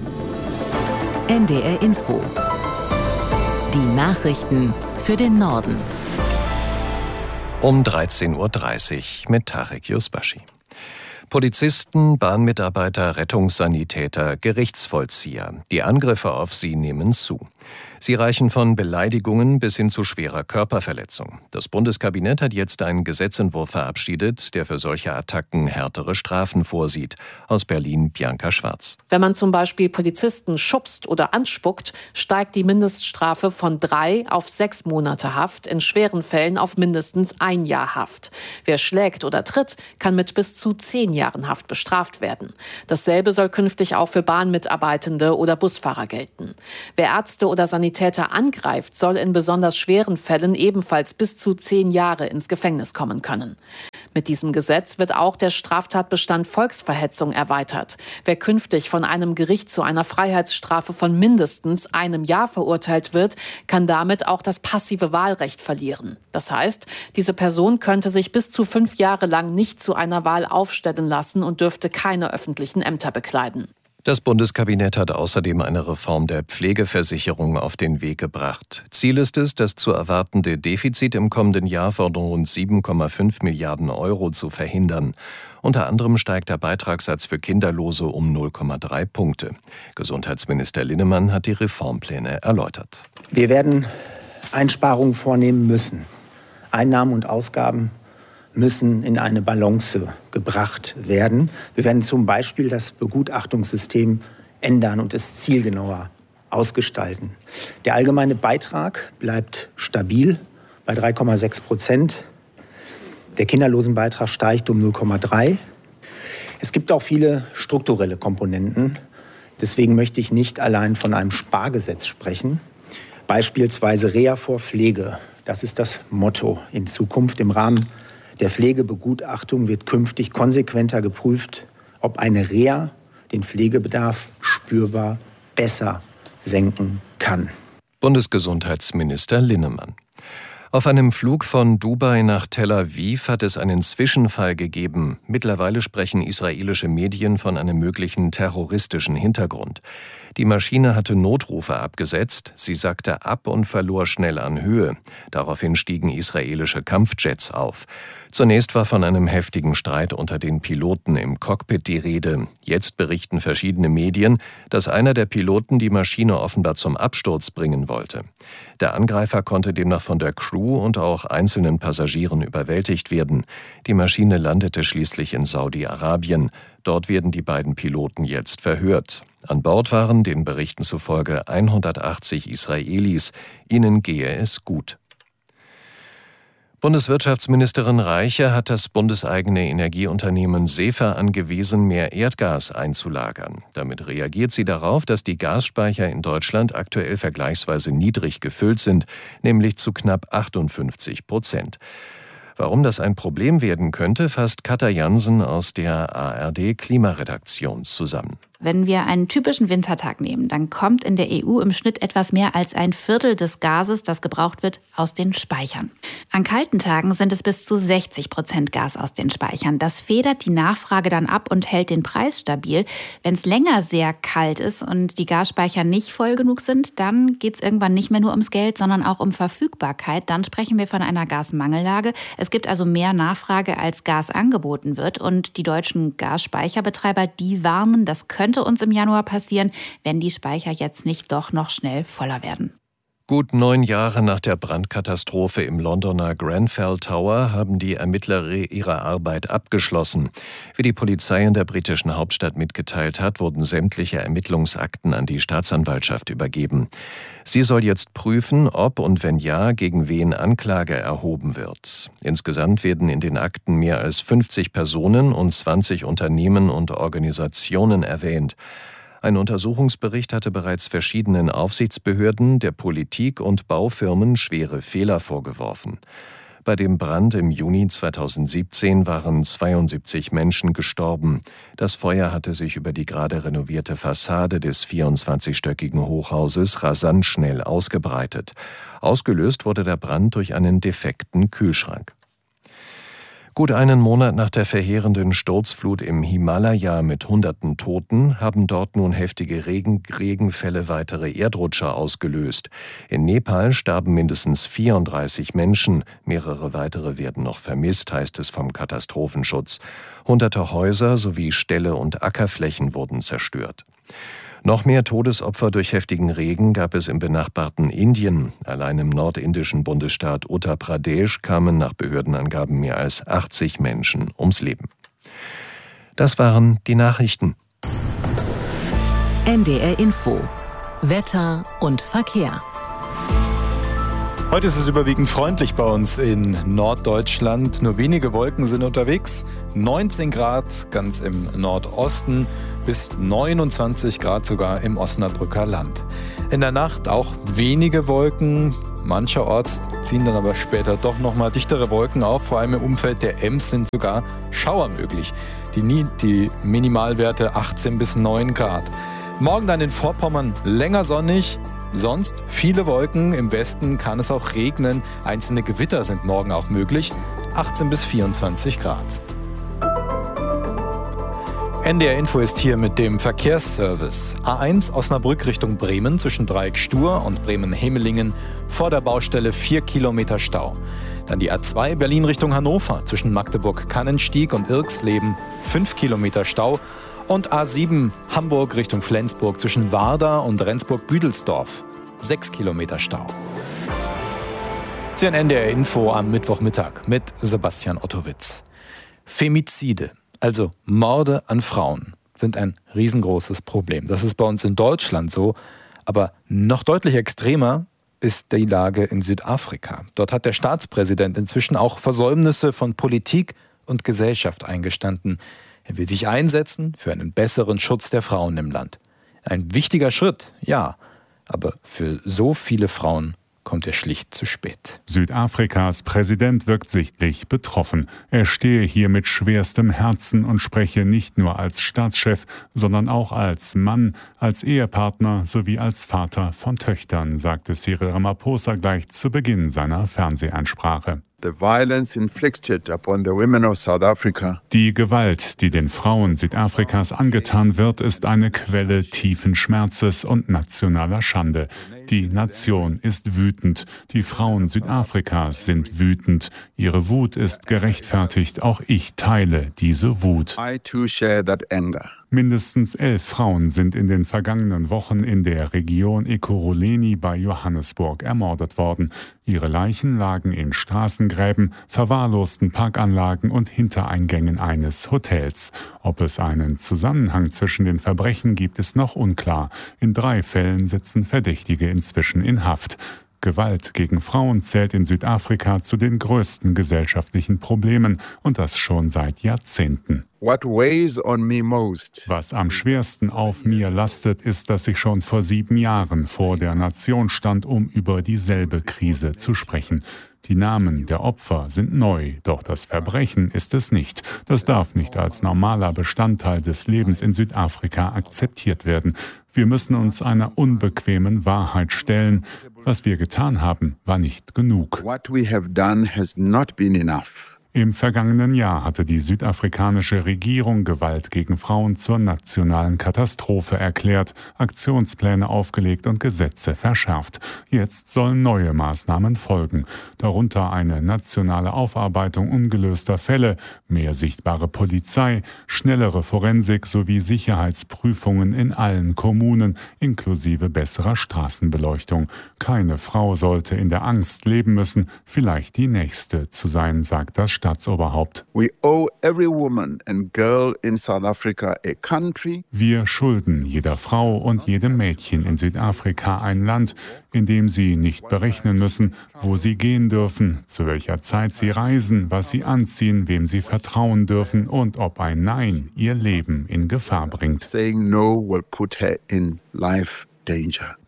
N D R Info. Die Nachrichten für den Norden. Um dreizehn Uhr dreißig mit Tarek Yusbashi. Polizisten, Bahnmitarbeiter, Rettungssanitäter, Gerichtsvollzieher. Die Angriffe auf sie nehmen zu. Sie reichen von Beleidigungen bis hin zu schwerer Körperverletzung. Das Bundeskabinett hat jetzt einen Gesetzentwurf verabschiedet, der für solche Attacken härtere Strafen vorsieht. Aus Berlin Bianca Schwarz. Wenn man zum Beispiel Polizisten schubst oder anspuckt, steigt die Mindeststrafe von drei auf sechs Monate Haft, in schweren Fällen auf mindestens ein Jahr Haft. Wer schlägt oder tritt, kann mit bis zu zehn Jahren Haft bestraft werden. Dasselbe soll künftig auch für Bahnmitarbeitende oder Busfahrer gelten. Wer Ärzte oder Sanitäter angreift, soll in besonders schweren Fällen ebenfalls bis zu zehn Jahre ins Gefängnis kommen können. Mit diesem Gesetz wird auch der Straftatbestand Volksverhetzung erweitert. Wer künftig von einem Gericht zu einer Freiheitsstrafe von mindestens einem Jahr verurteilt wird, kann damit auch das passive Wahlrecht verlieren. Das heißt, diese Person könnte sich bis zu fünf Jahre lang nicht zu einer Wahl aufstellen lassen und dürfte keine öffentlichen Ämter bekleiden. Das Bundeskabinett hat außerdem eine Reform der Pflegeversicherung auf den Weg gebracht. Ziel ist es, das zu erwartende Defizit im kommenden Jahr von rund sieben Komma fünf Milliarden Euro zu verhindern. Unter anderem steigt der Beitragssatz für Kinderlose um null Komma drei Punkte. Gesundheitsminister Linnemann hat die Reformpläne erläutert. Wir werden Einsparungen vornehmen müssen. Einnahmen und Ausgaben müssen in eine Balance gebracht werden. Wir werden zum Beispiel das Begutachtungssystem ändern und es zielgenauer ausgestalten. Der allgemeine Beitrag bleibt stabil bei drei Komma sechs Prozent. Der Kinderlosenbeitrag steigt um null Komma drei. Es gibt auch viele strukturelle Komponenten. Deswegen möchte ich nicht allein von einem Spargesetz sprechen. Beispielsweise Reha vor Pflege. Das ist das Motto in Zukunft. Im Rahmen der Pflegebegutachtung wird künftig konsequenter geprüft, ob eine Reha den Pflegebedarf spürbar besser senken kann. Bundesgesundheitsminister Linnemann. Auf einem Flug von Dubai nach Tel Aviv hat es einen Zwischenfall gegeben. Mittlerweile sprechen israelische Medien von einem möglichen terroristischen Hintergrund. Die Maschine hatte Notrufe abgesetzt, sie sackte ab und verlor schnell an Höhe. Daraufhin stiegen israelische Kampfjets auf. Zunächst war von einem heftigen Streit unter den Piloten im Cockpit die Rede. Jetzt berichten verschiedene Medien, dass einer der Piloten die Maschine offenbar zum Absturz bringen wollte. Der Angreifer konnte demnach von der Crew und auch einzelnen Passagieren überwältigt werden. Die Maschine landete schließlich in Saudi-Arabien. Dort werden die beiden Piloten jetzt verhört. An Bord waren den Berichten zufolge hundertachtzig Israelis. Ihnen gehe es gut. Bundeswirtschaftsministerin Reiche hat das bundeseigene Energieunternehmen SEFA angewiesen, mehr Erdgas einzulagern. Damit reagiert sie darauf, dass die Gasspeicher in Deutschland aktuell vergleichsweise niedrig gefüllt sind, nämlich zu knapp achtundfünfzig Prozent. Warum das ein Problem werden könnte, fasst Katja Jansen aus der A R D-Klimaredaktion zusammen. Wenn wir einen typischen Wintertag nehmen, dann kommt in der E U im Schnitt etwas mehr als ein Viertel des Gases, das gebraucht wird, aus den Speichern. An kalten Tagen sind es bis zu sechzig Prozent Gas aus den Speichern. Das federt die Nachfrage dann ab und hält den Preis stabil. Wenn es länger sehr kalt ist und die Gasspeicher nicht voll genug sind, dann geht es irgendwann nicht mehr nur ums Geld, sondern auch um Verfügbarkeit. Dann sprechen wir von einer Gasmangellage. Es gibt also mehr Nachfrage, als Gas angeboten wird. Und die deutschen Gasspeicherbetreiber, die warnen, das könnte uns im Januar passieren, wenn die Speicher jetzt nicht doch noch schnell voller werden. Gut neun Jahre nach der Brandkatastrophe im Londoner Grenfell Tower haben die Ermittler ihre Arbeit abgeschlossen. Wie die Polizei in der britischen Hauptstadt mitgeteilt hat, wurden sämtliche Ermittlungsakten an die Staatsanwaltschaft übergeben. Sie soll jetzt prüfen, ob und wenn ja, gegen wen Anklage erhoben wird. Insgesamt werden in den Akten mehr als fünfzig Personen und zwanzig Unternehmen und Organisationen erwähnt. Ein Untersuchungsbericht hatte bereits verschiedenen Aufsichtsbehörden, der Politik und Baufirmen schwere Fehler vorgeworfen. Bei dem Brand im Juni zweitausendsiebzehn waren zweiundsiebzig Menschen gestorben. Das Feuer hatte sich über die gerade renovierte Fassade des vierundzwanzigstöckigen Hochhauses rasant schnell ausgebreitet. Ausgelöst wurde der Brand durch einen defekten Kühlschrank. Gut einen Monat nach der verheerenden Sturzflut im Himalaya mit hunderten Toten haben dort nun heftige Regen, Regenfälle weitere Erdrutscher ausgelöst. In Nepal starben mindestens vierunddreißig Menschen, mehrere weitere werden noch vermisst, heißt es vom Katastrophenschutz. Hunderte Häuser sowie Ställe und Ackerflächen wurden zerstört. Noch mehr Todesopfer durch heftigen Regen gab es im benachbarten Indien. Allein im nordindischen Bundesstaat Uttar Pradesh kamen nach Behördenangaben mehr als achtzig Menschen ums Leben. Das waren die Nachrichten. N D R Info. Wetter und Verkehr. Heute ist es überwiegend freundlich bei uns in Norddeutschland. Nur wenige Wolken sind unterwegs. neunzehn Grad ganz im Nordosten bis neunundzwanzig Grad sogar im Osnabrücker Land. In der Nacht auch wenige Wolken. Mancherorts ziehen dann aber später doch nochmal dichtere Wolken auf. Vor allem im Umfeld der Ems sind sogar Schauer möglich. Die, die Minimalwerte achtzehn bis neun Grad. Morgen dann in Vorpommern länger sonnig. Sonst viele Wolken, im Westen kann es auch regnen. Einzelne Gewitter sind morgen auch möglich. achtzehn bis vierundzwanzig Grad. N D R Info ist hier mit dem Verkehrsservice. A eins Osnabrück Richtung Bremen zwischen Dreieck Stur und Bremen-Hemelingen vor der Baustelle vier Kilometer Stau. Dann die A zwei Berlin Richtung Hannover zwischen Magdeburg-Kannenstieg und Irxleben fünf Kilometer Stau. Und A sieben Hamburg Richtung Flensburg zwischen Warda und Rendsburg-Büdelsdorf. sechs Kilometer Stau. Sie hören N D R Info am Mittwochmittag mit Sebastian Ottowitz. Femizide, also Morde an Frauen, sind ein riesengroßes Problem. Das ist bei uns in Deutschland so, aber noch deutlich extremer ist die Lage in Südafrika. Dort hat der Staatspräsident inzwischen auch Versäumnisse von Politik und Gesellschaft eingestanden. Er will sich einsetzen für einen besseren Schutz der Frauen im Land. Ein wichtiger Schritt, ja, aber für so viele Frauen kommt er schlicht zu spät. Südafrikas Präsident wirkt sichtlich betroffen. Er stehe hier mit schwerstem Herzen und spreche nicht nur als Staatschef, sondern auch als Mann, als Ehepartner sowie als Vater von Töchtern, sagte Cyril Ramaphosa gleich zu Beginn seiner Fernsehansprache. The violence inflicted upon the women of South Africa. Die Gewalt, die den Frauen Südafrikas angetan wird, ist eine Quelle tiefen Schmerzes und nationaler Schande. Die Nation ist wütend. Die Frauen Südafrikas sind wütend. Ihre Wut ist gerechtfertigt. Auch ich teile diese Wut. I too share that anger. Mindestens elf Frauen sind in den vergangenen Wochen in der Region Ekurhuleni bei Johannesburg ermordet worden. Ihre Leichen lagen in Straßengräben, verwahrlosten Parkanlagen und Hintereingängen eines Hotels. Ob es einen Zusammenhang zwischen den Verbrechen gibt, ist noch unklar. In drei Fällen sitzen Verdächtige inzwischen in Haft. Gewalt gegen Frauen zählt in Südafrika zu den größten gesellschaftlichen Problemen und das schon seit Jahrzehnten. What weighs on me most? Was am schwersten auf mir lastet, ist, dass ich schon vor sieben Jahren vor der Nation stand, um über dieselbe Krise zu sprechen. Die Namen der Opfer sind neu, doch das Verbrechen ist es nicht. Das darf nicht als normaler Bestandteil des Lebens in Südafrika akzeptiert werden. Wir müssen uns einer unbequemen Wahrheit stellen. Was wir getan haben, war nicht genug. What we have done has not been enough. Im vergangenen Jahr hatte die südafrikanische Regierung Gewalt gegen Frauen zur nationalen Katastrophe erklärt, Aktionspläne aufgelegt und Gesetze verschärft. Jetzt sollen neue Maßnahmen folgen, darunter eine nationale Aufarbeitung ungelöster Fälle, mehr sichtbare Polizei, schnellere Forensik sowie Sicherheitsprüfungen in allen Kommunen, inklusive besserer Straßenbeleuchtung. Keine Frau sollte in der Angst leben müssen, vielleicht die nächste zu sein, sagt das Staatsoberhaupt. We owe every woman and girl in South Africa a country. Wir schulden jeder Frau und jedem Mädchen in Südafrika ein Land, in dem sie nicht berechnen müssen, wo sie gehen dürfen, zu welcher Zeit sie reisen, was sie anziehen, wem sie vertrauen dürfen und ob ein Nein ihr Leben in Gefahr bringt. Saying no will put her in life danger.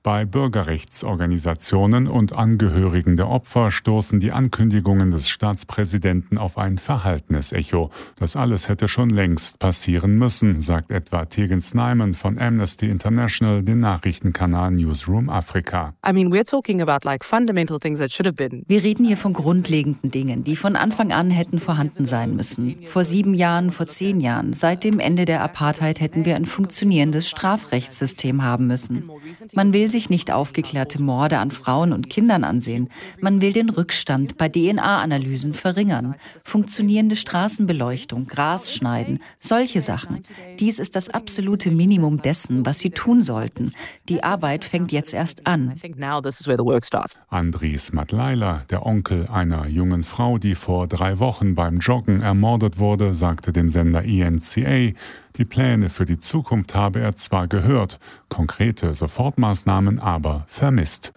Bei Bürgerrechtsorganisationen und Angehörigen der Opfer stoßen die Ankündigungen des Staatspräsidenten auf ein Verhaltenesecho. Das alles hätte schon längst passieren müssen, sagt etwa Tegan Snyman von Amnesty International, den Nachrichtenkanal Newsroom Afrika. I mean, we're talking about like fundamental things that should have been. Wir reden hier von grundlegenden Dingen, die von Anfang an hätten vorhanden sein müssen. Vor sieben Jahren, vor zehn Jahren, seit dem Ende der Apartheid hätten wir ein funktionierendes Strafrechtssystem haben müssen. Man will sich nicht aufgeklärte Morde an Frauen und Kindern ansehen. Man will den Rückstand bei D N A-Analysen verringern. Funktionierende Straßenbeleuchtung, Gras schneiden, solche Sachen. Dies ist das absolute Minimum dessen, was sie tun sollten. Die Arbeit fängt jetzt erst an. Andries Matlaila, der Onkel einer jungen Frau, die vor drei Wochen beim Joggen ermordet wurde, sagte dem Sender E N C A, die Pläne für die Zukunft habe er zwar gehört, konkrete Sofortmaßnahmen aber vermisst.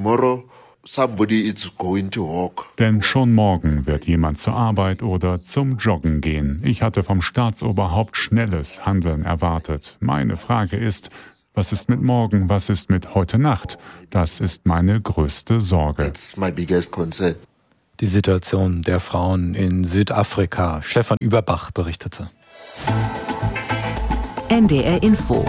Denn schon morgen wird jemand zur Arbeit oder zum Joggen gehen. Ich hatte vom Staatsoberhaupt schnelles Handeln erwartet. Meine Frage ist, was ist mit morgen, was ist mit heute Nacht? Das ist meine größte Sorge. Die Situation der Frauen in Südafrika. Stefan Überbach berichtete. N D R Info.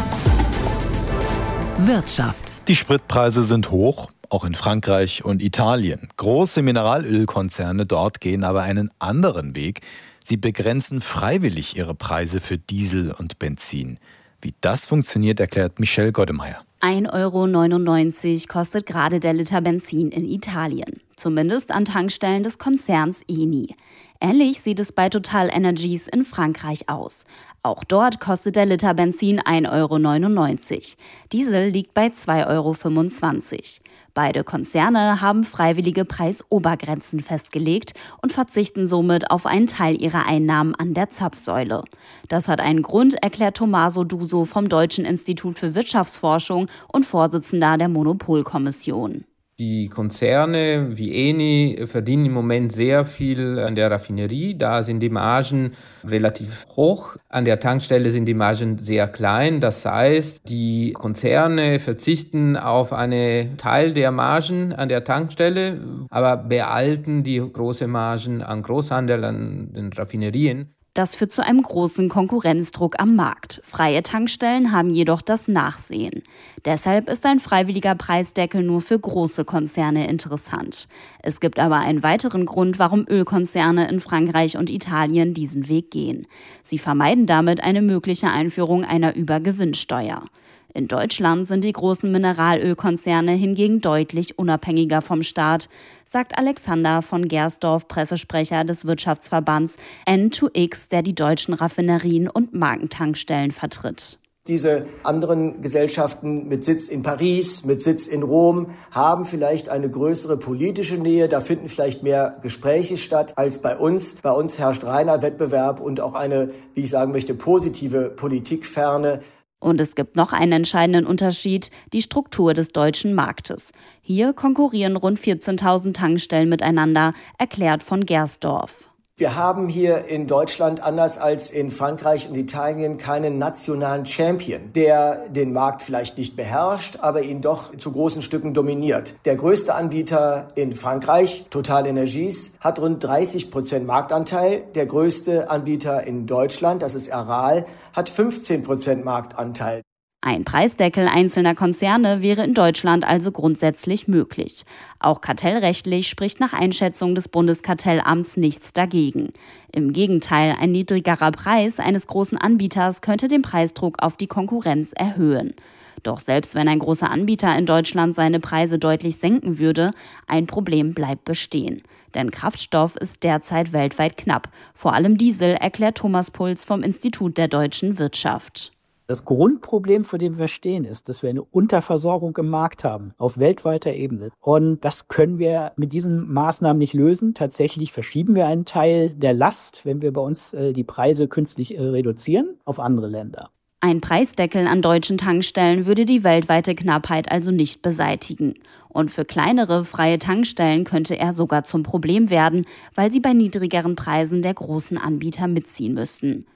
Wirtschaft. Die Spritpreise sind hoch, auch in Frankreich und Italien. Große Mineralölkonzerne dort gehen aber einen anderen Weg. Sie begrenzen freiwillig ihre Preise für Diesel und Benzin. Wie das funktioniert, erklärt Michelle Goddemeyer. ein Euro neunundneunzig kostet gerade der Liter Benzin in Italien. Zumindest an Tankstellen des Konzerns Eni. Ähnlich sieht es bei Total Energies in Frankreich aus. Auch dort kostet der Liter Benzin ein Euro neunundneunzig. Diesel liegt bei zwei Euro fünfundzwanzig. Beide Konzerne haben freiwillige Preisobergrenzen festgelegt und verzichten somit auf einen Teil ihrer Einnahmen an der Zapfsäule. Das hat einen Grund, erklärt Tommaso Duso vom Deutschen Institut für Wirtschaftsforschung und Vorsitzender der Monopolkommission. Die Konzerne wie Eni verdienen im Moment sehr viel an der Raffinerie. Da sind die Margen relativ hoch. An der Tankstelle sind die Margen sehr klein. Das heißt, die Konzerne verzichten auf einen Teil der Margen an der Tankstelle, aber behalten die großen Margen an Großhandel, an den Raffinerien. Das führt zu einem großen Konkurrenzdruck am Markt. Freie Tankstellen haben jedoch das Nachsehen. Deshalb ist ein freiwilliger Preisdeckel nur für große Konzerne interessant. Es gibt aber einen weiteren Grund, warum Ölkonzerne in Frankreich und Italien diesen Weg gehen. Sie vermeiden damit eine mögliche Einführung einer Übergewinnsteuer. In Deutschland sind die großen Mineralölkonzerne hingegen deutlich unabhängiger vom Staat, sagt Alexander von Gersdorf, Pressesprecher des Wirtschaftsverbands N zwei X, der die deutschen Raffinerien und Markentankstellen vertritt. Diese anderen Gesellschaften mit Sitz in Paris, mit Sitz in Rom, haben vielleicht eine größere politische Nähe. Da finden vielleicht mehr Gespräche statt als bei uns. Bei uns herrscht reiner Wettbewerb und auch eine, wie ich sagen möchte, positive Politikferne. Und es gibt noch einen entscheidenden Unterschied, die Struktur des deutschen Marktes. Hier konkurrieren rund vierzehntausend Tankstellen miteinander, erklärt von Gersdorf. Wir haben hier in Deutschland, anders als in Frankreich und Italien, keinen nationalen Champion, der den Markt vielleicht nicht beherrscht, aber ihn doch zu großen Stücken dominiert. Der größte Anbieter in Frankreich, Total Energies, hat rund dreißig Prozent Marktanteil. Der größte Anbieter in Deutschland, das ist Aral, hat fünfzehn Prozent Marktanteil. Ein Preisdeckel einzelner Konzerne wäre in Deutschland also grundsätzlich möglich. Auch kartellrechtlich spricht nach Einschätzung des Bundeskartellamts nichts dagegen. Im Gegenteil, ein niedrigerer Preis eines großen Anbieters könnte den Preisdruck auf die Konkurrenz erhöhen. Doch selbst wenn ein großer Anbieter in Deutschland seine Preise deutlich senken würde, ein Problem bleibt bestehen. Denn Kraftstoff ist derzeit weltweit knapp. Vor allem Diesel, erklärt Thomas Puls vom Institut der deutschen Wirtschaft. Das Grundproblem, vor dem wir stehen, ist, dass wir eine Unterversorgung im Markt haben, auf weltweiter Ebene. Und das können wir mit diesen Maßnahmen nicht lösen. Tatsächlich verschieben wir einen Teil der Last, wenn wir bei uns äh, die Preise künstlich äh, reduzieren, auf andere Länder. Ein Preisdeckel an deutschen Tankstellen würde die weltweite Knappheit also nicht beseitigen. Und für kleinere, freie Tankstellen könnte er sogar zum Problem werden, weil sie bei niedrigeren Preisen der großen Anbieter mitziehen müssten.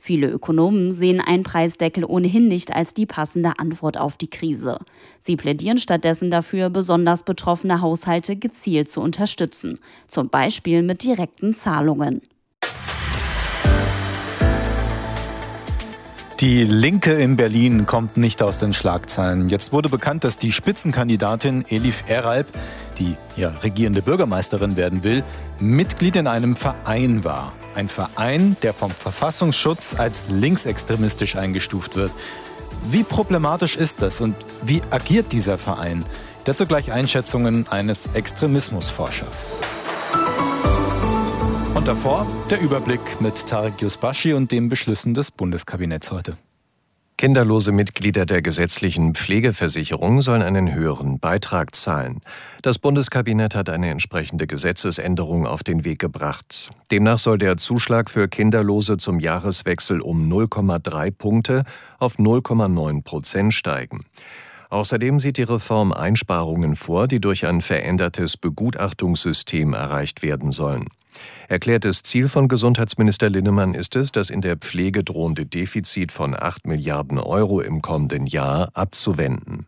Viele Ökonomen sehen einen Preisdeckel ohnehin nicht als die passende Antwort auf die Krise. Sie plädieren stattdessen dafür, besonders betroffene Haushalte gezielt zu unterstützen, zum Beispiel mit direkten Zahlungen. Die Linke in Berlin kommt nicht aus den Schlagzeilen. Jetzt wurde bekannt, dass die Spitzenkandidatin Elif Eralp, die ja regierende Bürgermeisterin werden will, Mitglied in einem Verein war. Ein Verein, der vom Verfassungsschutz als linksextremistisch eingestuft wird. Wie problematisch ist das und wie agiert dieser Verein? Dazu gleich Einschätzungen eines Extremismusforschers. Und davor der Überblick mit Tarek Yusbashi und den Beschlüssen des Bundeskabinetts heute. Kinderlose Mitglieder der gesetzlichen Pflegeversicherung sollen einen höheren Beitrag zahlen. Das Bundeskabinett hat eine entsprechende Gesetzesänderung auf den Weg gebracht. Demnach soll der Zuschlag für Kinderlose zum Jahreswechsel um null Komma drei Punkte auf null Komma neun Prozent steigen. Außerdem sieht die Reform Einsparungen vor, die durch ein verändertes Begutachtungssystem erreicht werden sollen. Erklärtes Ziel von Gesundheitsminister Linnemann ist es, das in der Pflege drohende Defizit von acht Milliarden Euro im kommenden Jahr abzuwenden.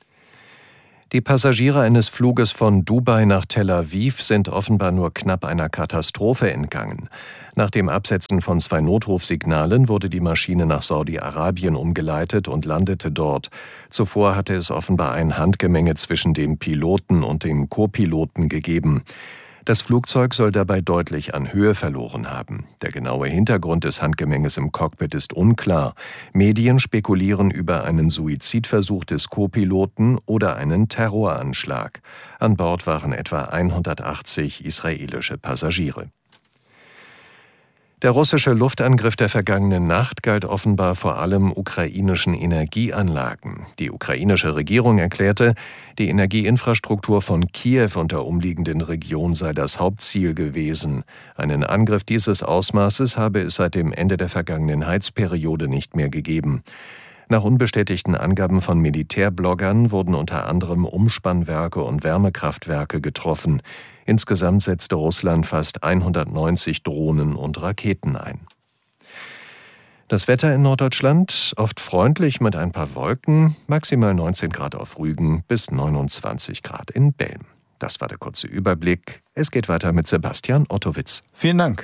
Die Passagiere eines Fluges von Dubai nach Tel Aviv sind offenbar nur knapp einer Katastrophe entgangen. Nach dem Absetzen von zwei Notrufsignalen wurde die Maschine nach Saudi-Arabien umgeleitet und landete dort. Zuvor hatte es offenbar ein Handgemenge zwischen dem Piloten und dem Co-Piloten gegeben. Das Flugzeug soll dabei deutlich an Höhe verloren haben. Der genaue Hintergrund des Handgemenges im Cockpit ist unklar. Medien spekulieren über einen Suizidversuch des Co-Piloten oder einen Terroranschlag. An Bord waren etwa hundertachtzig israelische Passagiere. Der russische Luftangriff der vergangenen Nacht galt offenbar vor allem ukrainischen Energieanlagen. Die ukrainische Regierung erklärte, die Energieinfrastruktur von Kiew und der umliegenden Region sei das Hauptziel gewesen. Einen Angriff dieses Ausmaßes habe es seit dem Ende der vergangenen Heizperiode nicht mehr gegeben. Nach unbestätigten Angaben von Militärbloggern wurden unter anderem Umspannwerke und Wärmekraftwerke getroffen. Insgesamt setzte Russland fast hundertneunzig Drohnen und Raketen ein. Das Wetter in Norddeutschland oft freundlich mit ein paar Wolken, maximal neunzehn Grad auf Rügen bis neunundzwanzig Grad in Belm. Das war der kurze Überblick. Es geht weiter mit Sebastian Ottowitz. Vielen Dank.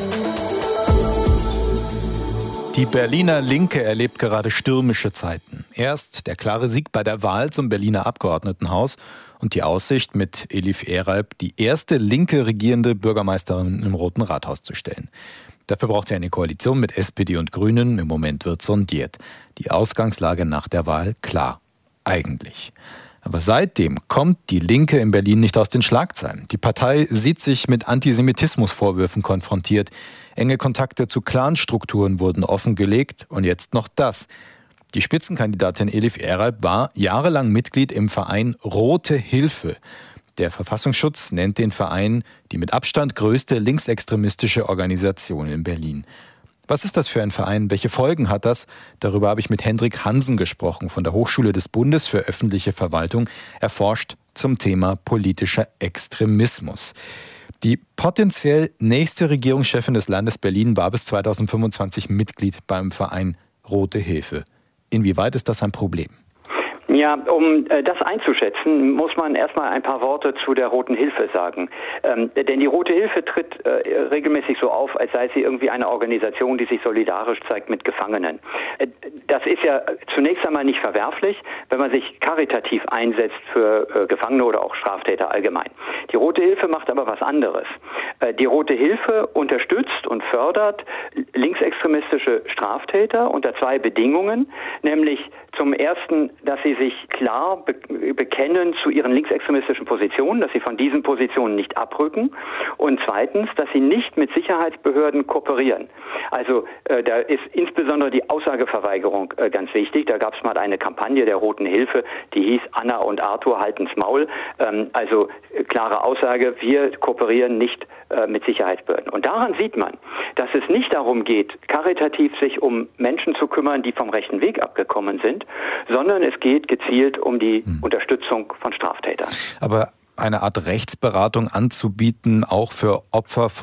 Die Berliner Linke erlebt gerade stürmische Zeiten. Erst der klare Sieg bei der Wahl zum Berliner Abgeordnetenhaus und die Aussicht, mit Elif Eralp die erste linke regierende Bürgermeisterin im Roten Rathaus zu stellen. Dafür braucht sie eine Koalition mit S P D und Grünen. Im Moment wird sondiert. Die Ausgangslage nach der Wahl klar. Eigentlich. Aber seitdem kommt die Linke in Berlin nicht aus den Schlagzeilen. Die Partei sieht sich mit Antisemitismusvorwürfen konfrontiert. Enge Kontakte zu Clanstrukturen wurden offengelegt. Und jetzt noch das. Die Spitzenkandidatin Elif Eralp war jahrelang Mitglied im Verein Rote Hilfe. Der Verfassungsschutz nennt den Verein die mit Abstand größte linksextremistische Organisation in Berlin. Was ist das für ein Verein? Welche Folgen hat das? Darüber habe ich mit Hendrik Hansen gesprochen von der Hochschule des Bundes für öffentliche Verwaltung. Er forscht zum Thema politischer Extremismus. Die potenziell nächste Regierungschefin des Landes Berlin war bis zweitausendfünfundzwanzig Mitglied beim Verein Rote Hilfe. Inwieweit ist das ein Problem? Ja, um äh, das einzuschätzen, muss man erstmal ein paar Worte zu der Roten Hilfe sagen. Ähm, denn die Rote Hilfe tritt äh, regelmäßig so auf, als sei sie irgendwie eine Organisation, die sich solidarisch zeigt mit Gefangenen. Äh, das ist ja zunächst einmal nicht verwerflich, wenn man sich karitativ einsetzt für äh, Gefangene oder auch Straftäter allgemein. Die Rote Hilfe macht aber was anderes. Äh, die Rote Hilfe unterstützt und fördert linksextremistische Straftäter unter zwei Bedingungen, nämlich zum ersten, dass sie sich klar be- bekennen zu ihren linksextremistischen Positionen, dass sie von diesen Positionen nicht abrücken, und zweitens, dass sie nicht mit Sicherheitsbehörden kooperieren. Also äh, da ist insbesondere die Aussageverweigerung äh, ganz wichtig. Da gab es mal eine Kampagne der Roten Hilfe, die hieß Anna und Arthur halten's Maul. Ähm, also äh, klare Aussage, wir kooperieren nicht äh, mit Sicherheitsbehörden. Und daran sieht man, dass es nicht darum geht, karitativ sich um Menschen zu kümmern, die vom rechten Weg abgekommen sind, sondern es geht gezielt um die hm. Unterstützung von Straftätern. Aber eine Art Rechtsberatung anzubieten, auch für Opfer von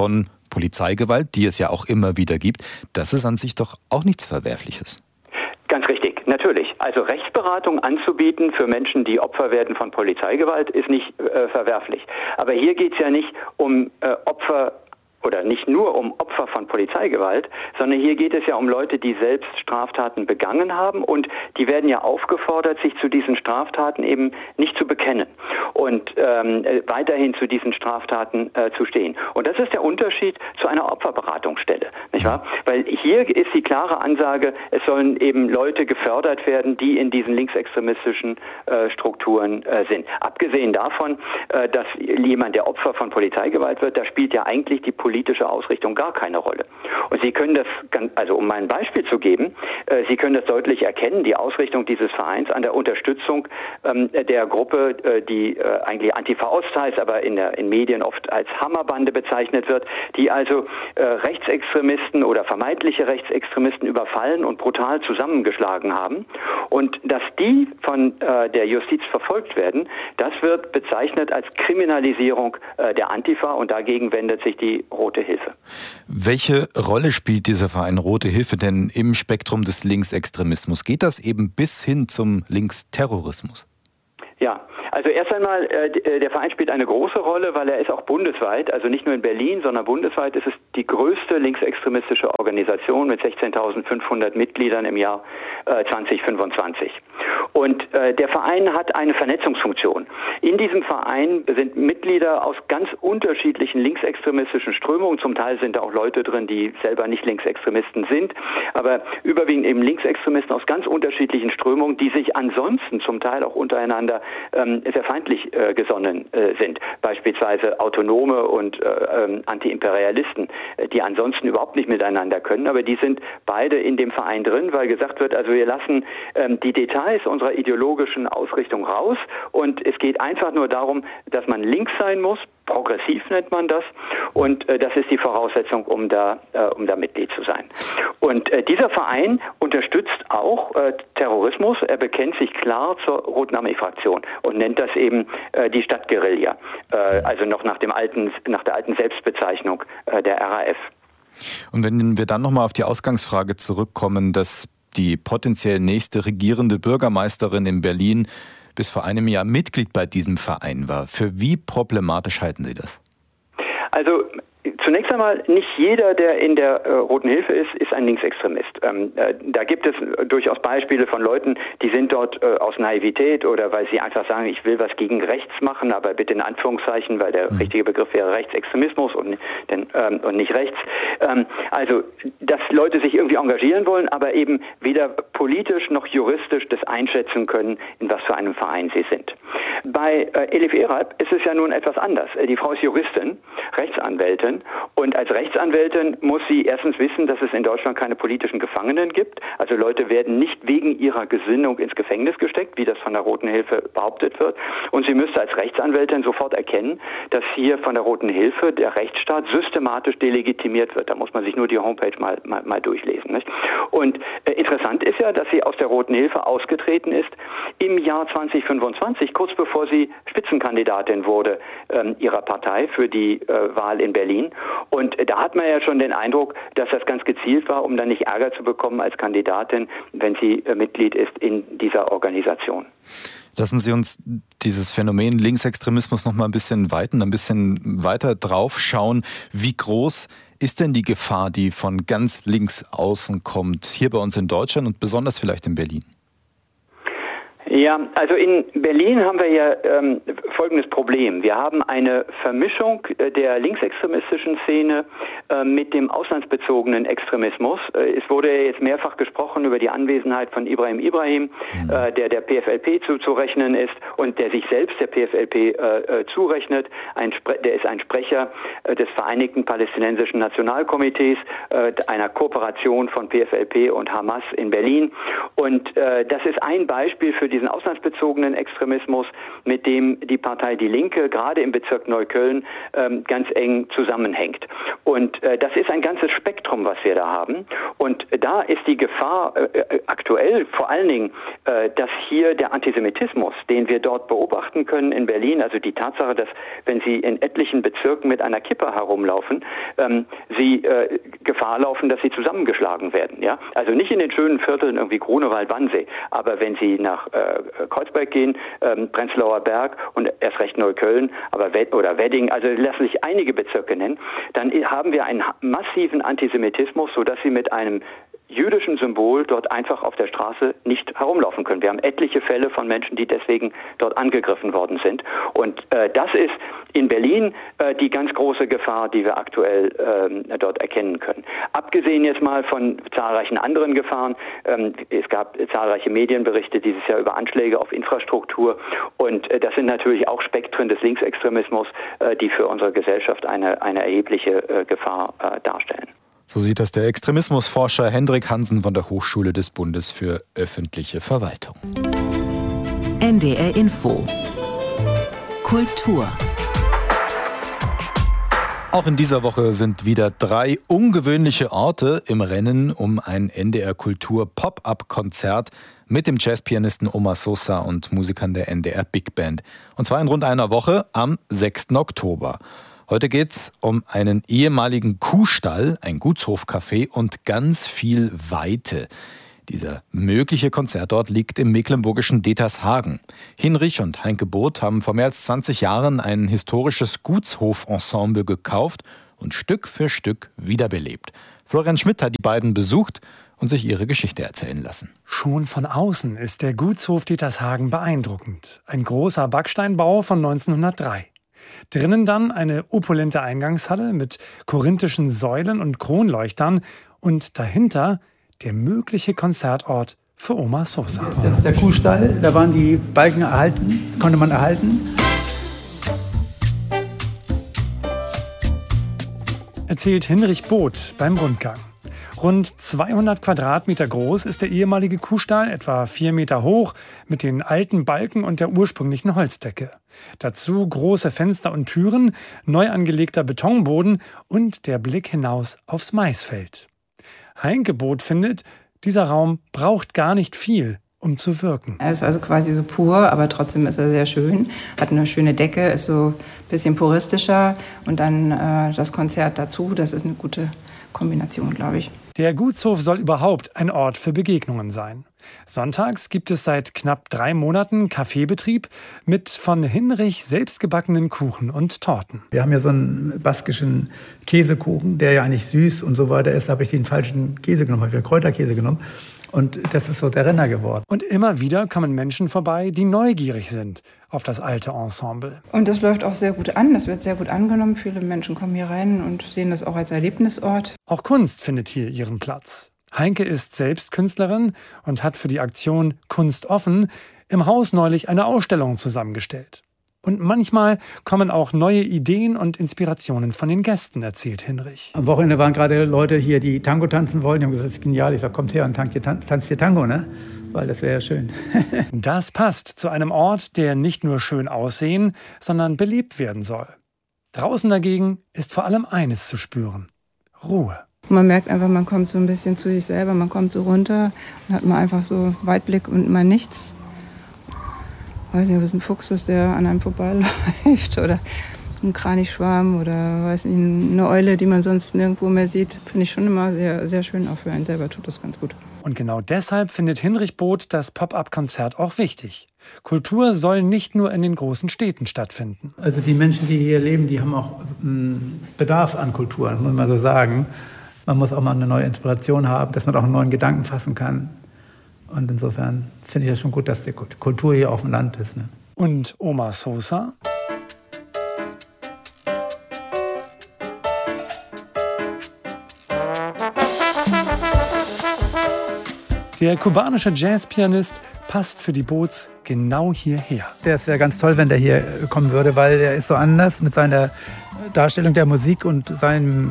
Polizeigewalt, die es ja auch immer wieder gibt, das ist an sich doch auch nichts Verwerfliches. Ganz richtig, natürlich. Also Rechtsberatung anzubieten für Menschen, die Opfer werden von Polizeigewalt, ist nicht äh, verwerflich. Aber hier geht es ja nicht um äh, Opfer oder nicht nur um Opfer von Polizeigewalt, sondern hier geht es ja um Leute, die selbst Straftaten begangen haben und die werden ja aufgefordert, sich zu diesen Straftaten eben nicht zu bekennen und ähm, weiterhin zu diesen Straftaten äh, zu stehen. Und das ist der Unterschied zu einer Opferberatungsstelle, nicht wahr? Weil hier ist die klare Ansage, es sollen eben Leute gefördert werden, die in diesen linksextremistischen äh, Strukturen äh, sind. Abgesehen davon, äh, dass jemand, der Opfer von Polizeigewalt wird, da spielt ja eigentlich die politische Ausrichtung gar keine Rolle. Und Sie können das, also um mal ein Beispiel zu geben, äh, Sie können das deutlich erkennen, die Ausrichtung dieses Vereins an der Unterstützung ähm, der Gruppe, äh, die äh, eigentlich Antifa-Ost heißt, aber in der in Medien oft als Hammerbande bezeichnet wird, die also äh, Rechtsextremisten oder vermeintliche Rechtsextremisten überfallen und brutal zusammengeschlagen haben. Und dass die von äh, der Justiz verfolgt werden, das wird bezeichnet als Kriminalisierung äh, der Antifa und dagegen wendet sich die Rote Hilfe. Welche Rolle spielt dieser Verein Rote Hilfe denn im Spektrum des Linksextremismus? Geht das eben bis hin zum Linksterrorismus? Ja, also erst einmal, äh, der Verein spielt eine große Rolle, weil er ist auch bundesweit, also nicht nur in Berlin, sondern bundesweit ist es die größte linksextremistische Organisation mit sechzehntausendfünfhundert Mitgliedern im Jahr äh, zwanzig fünfundzwanzig. Und äh, der Verein hat eine Vernetzungsfunktion. In diesem Verein sind Mitglieder aus ganz unterschiedlichen linksextremistischen Strömungen. Zum Teil sind da auch Leute drin, die selber nicht Linksextremisten sind, aber überwiegend eben Linksextremisten aus ganz unterschiedlichen Strömungen, die sich ansonsten zum Teil auch untereinander ähm, sehr feindlich äh, gesonnen äh, sind. Beispielsweise Autonome und äh, ähm, Antiimperialisten, äh, die ansonsten überhaupt nicht miteinander können, aber die sind beide in dem Verein drin, weil gesagt wird, also wir lassen ähm, die Details unserer ideologischen Ausrichtung raus und es geht einfach nur darum, dass man links sein muss, progressiv nennt man das, und äh, das ist die Voraussetzung, um da, äh, um da Mitglied zu sein. Und äh, dieser Verein unterstützt auch äh, Terrorismus, er bekennt sich klar zur Roten Armee-Fraktion und nennt das eben äh, die Stadtguerilla, äh, also noch nach dem alten, nach der alten Selbstbezeichnung äh, der R A F. Und wenn wir dann nochmal auf die Ausgangsfrage zurückkommen, dass die potenziell nächste regierende Bürgermeisterin in Berlin bis vor einem Jahr Mitglied bei diesem Verein war. Für wie problematisch halten Sie das? Also zunächst einmal, nicht jeder, der in der äh, Roten Hilfe ist, ist ein Linksextremist. Ähm, äh, da gibt es durchaus Beispiele von Leuten, die sind dort äh, aus Naivität oder weil sie einfach sagen, ich will was gegen rechts machen, aber bitte in Anführungszeichen, weil der mhm. richtige Begriff wäre Rechtsextremismus und, denn, ähm, und nicht rechts. Ähm, also, dass Leute sich irgendwie engagieren wollen, aber eben weder politisch noch juristisch das einschätzen können, in was für einem Verein sie sind. Bei äh, Elif Eralp ist es ja nun etwas anders. Die Frau ist Juristin, Rechtsanwältin, und als Rechtsanwältin muss sie erstens wissen, dass es in Deutschland keine politischen Gefangenen gibt. Also Leute werden nicht wegen ihrer Gesinnung ins Gefängnis gesteckt, wie das von der Roten Hilfe behauptet wird. Und sie müsste als Rechtsanwältin sofort erkennen, dass hier von der Roten Hilfe der Rechtsstaat systematisch delegitimiert wird. Da muss man sich nur die Homepage mal, mal, mal durchlesen. Nicht? Und äh, interessant ist ja, dass sie aus der Roten Hilfe ausgetreten ist im Jahr zwanzig fünfundzwanzig, kurz bevor sie Spitzenkandidatin wurde ähm, ihrer Partei für die äh, Wahl in Berlin. Und da hat man ja schon den Eindruck, dass das ganz gezielt war, um dann nicht Ärger zu bekommen als Kandidatin, wenn sie äh, Mitglied ist in dieser Organisation. Lassen Sie uns dieses Phänomen Linksextremismus noch mal ein bisschen weiten, ein bisschen weiter drauf schauen. Wie groß ist denn die Gefahr, die von ganz links außen kommt, hier bei uns in Deutschland und besonders vielleicht in Berlin? Ja, also in Berlin haben wir ja ähm, folgendes Problem. Wir haben eine Vermischung äh, der linksextremistischen Szene äh, mit dem auslandsbezogenen Extremismus. Äh, es wurde ja jetzt mehrfach gesprochen über die Anwesenheit von Ibrahim Ibrahim, mhm. äh, der der P F L P zuzurechnen ist und der sich selbst der P F L P äh, zurechnet. Ein Spre- der ist ein Sprecher äh, des Vereinigten Palästinensischen Nationalkomitees, äh, einer Kooperation von P F L P und Hamas in Berlin. Und äh, das ist ein Beispiel für diesen diesen auslandsbezogenen Extremismus, mit dem die Partei Die Linke gerade im Bezirk Neukölln ähm, ganz eng zusammenhängt. Und äh, das ist ein ganzes Spektrum, was wir da haben. Und da ist die Gefahr äh, aktuell vor allen Dingen, äh, dass hier der Antisemitismus, den wir dort beobachten können in Berlin, also die Tatsache, dass wenn Sie in etlichen Bezirken mit einer Kippa herumlaufen, ähm, Sie äh, Gefahr laufen, dass Sie zusammengeschlagen werden. Ja? Also nicht in den schönen Vierteln irgendwie Grunewald, Wannsee, aber wenn Sie nach äh, Kreuzberg gehen, ähm, Prenzlauer Berg und erst recht Neukölln, aber Wed- oder Wedding, also lassen sich einige Bezirke nennen, dann haben wir einen massiven Antisemitismus, sodass Sie mit einem jüdischen Symbol dort einfach auf der Straße nicht herumlaufen können. Wir haben etliche Fälle von Menschen, die deswegen dort angegriffen worden sind. Und äh, das ist in Berlin äh, die ganz große Gefahr, die wir aktuell äh, dort erkennen können. Abgesehen jetzt mal von zahlreichen anderen Gefahren. Ähm, es gab zahlreiche Medienberichte dieses Jahr über Anschläge auf Infrastruktur. Und äh, das sind natürlich auch Spektren des Linksextremismus, äh, die für unsere Gesellschaft eine, eine erhebliche äh, Gefahr äh, darstellen. So sieht das der Extremismusforscher Hendrik Hansen von der Hochschule des Bundes für öffentliche Verwaltung. N D R Info. Kultur. Auch in dieser Woche sind wieder drei ungewöhnliche Orte im Rennen um ein N D R Kultur Pop-up-Konzert mit dem Jazzpianisten Omar Sosa und Musikern der N D R Big Band. Und zwar in rund einer Woche am sechsten Oktober. Heute geht es um einen ehemaligen Kuhstall, ein Gutshofcafé und ganz viel Weite. Dieser mögliche Konzertort liegt im mecklenburgischen Detershagen. Hinrich und Heinke Both haben vor mehr als zwanzig Jahren ein historisches Gutshofensemble gekauft und Stück für Stück wiederbelebt. Florian Schmidt hat die beiden besucht und sich ihre Geschichte erzählen lassen. Schon von außen ist der Gutshof Detershagen beeindruckend. Ein großer Backsteinbau von neunzehnhundertdrei. Drinnen dann eine opulente Eingangshalle mit korinthischen Säulen und Kronleuchtern und dahinter der mögliche Konzertort für Omar Sosa. Das ist der Kuhstall, da waren die Balken erhalten, konnte man erhalten. Erzählt Hinrich Both beim Rundgang. Rund zweihundert Quadratmeter groß ist der ehemalige Kuhstall, etwa vier Meter hoch, mit den alten Balken und der ursprünglichen Holzdecke. Dazu große Fenster und Türen, neu angelegter Betonboden und der Blick hinaus aufs Maisfeld. Heinke Both findet, dieser Raum braucht gar nicht viel, um zu wirken. Er ist also quasi so pur, aber trotzdem ist er sehr schön. Hat eine schöne Decke, ist so ein bisschen puristischer und dann äh, das Konzert dazu, das ist eine gute Kombination, glaube ich. Der Gutshof soll überhaupt ein Ort für Begegnungen sein. Sonntags gibt es seit knapp drei Monaten Kaffeebetrieb mit von Hinrich selbstgebackenen Kuchen und Torten. Wir haben ja so einen baskischen Käsekuchen, der ja eigentlich süß und so weiter ist. Da habe ich den falschen Käse genommen, habe ich Kräuterkäse genommen. Und das ist so der Renner geworden. Und immer wieder kommen Menschen vorbei, die neugierig sind auf das alte Ensemble. Und das läuft auch sehr gut an, das wird sehr gut angenommen. Viele Menschen kommen hier rein und sehen das auch als Erlebnisort. Auch Kunst findet hier ihren Platz. Heinke ist selbst Künstlerin und hat für die Aktion Kunst offen im Haus neulich eine Ausstellung zusammengestellt. Und manchmal kommen auch neue Ideen und Inspirationen von den Gästen, erzählt Hinrich. Am Wochenende waren gerade Leute hier, die Tango tanzen wollten. Die haben gesagt, das ist genial. Ich sage, kommt her und tanzt hier Tango, ne? Weil das wäre ja schön. Das passt zu einem Ort, der nicht nur schön aussehen, sondern belebt werden soll. Draußen dagegen ist vor allem eines zu spüren: Ruhe. Man merkt einfach, man kommt so ein bisschen zu sich selber, man kommt so runter und hat mal einfach so Weitblick und mal nichts. Ich weiß nicht, ob es ein Fuchs ist, der an einem vorbeiläuft oder ein Kranichschwarm oder weiß nicht, eine Eule, die man sonst nirgendwo mehr sieht. Finde ich schon immer sehr, sehr schön, auch für einen selber tut das ganz gut. Und genau deshalb findet Hinrich Both das Pop-up-Konzert auch wichtig. Kultur soll nicht nur in den großen Städten stattfinden. Also die Menschen, die hier leben, die haben auch einen Bedarf an Kultur, muss man so sagen. Man muss auch mal eine neue Inspiration haben, dass man auch einen neuen Gedanken fassen kann. Und insofern finde ich das schon gut, dass die Kultur hier auf dem Land ist. Ne? Und Omar Sosa? Der kubanische Jazzpianist passt für die Boths genau hierher. Der ist ja ganz toll, wenn der hier kommen würde, weil er ist so anders mit seiner Darstellung der Musik und seinem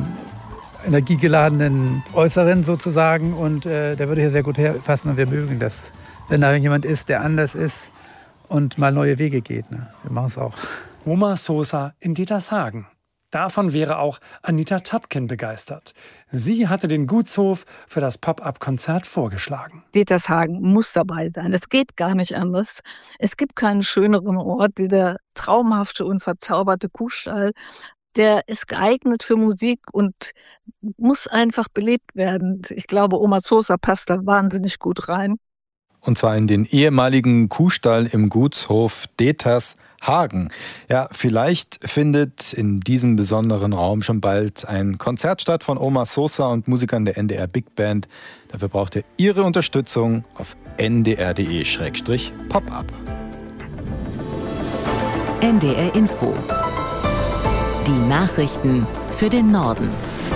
energiegeladenen Äußeren sozusagen. Und äh, der würde hier sehr gut herpassen und wir mögen das wenn da jemand ist, der anders ist und mal neue Wege geht. Ne? Wir machen es auch. Oma Sosa in Dietershagen. Davon wäre auch Anita Tapkin begeistert. Sie hatte den Gutshof für das Pop-up-Konzert vorgeschlagen. Dietershagen muss dabei sein. Es geht gar nicht anders. Es gibt keinen schöneren Ort, wie der traumhafte und verzauberte Kuhstall. Der ist geeignet für Musik und muss einfach belebt werden. Ich glaube, Oma Sosa passt da wahnsinnig gut rein. Und zwar in den ehemaligen Kuhstall im Gutshof Dietershagen. Ja, vielleicht findet in diesem besonderen Raum schon bald ein Konzert statt von Oma Sosa und Musikern der N D R Big Band. Dafür braucht ihr Ihre Unterstützung auf n d r punkt d e slash pop up. N D R Info. Die Nachrichten für den Norden.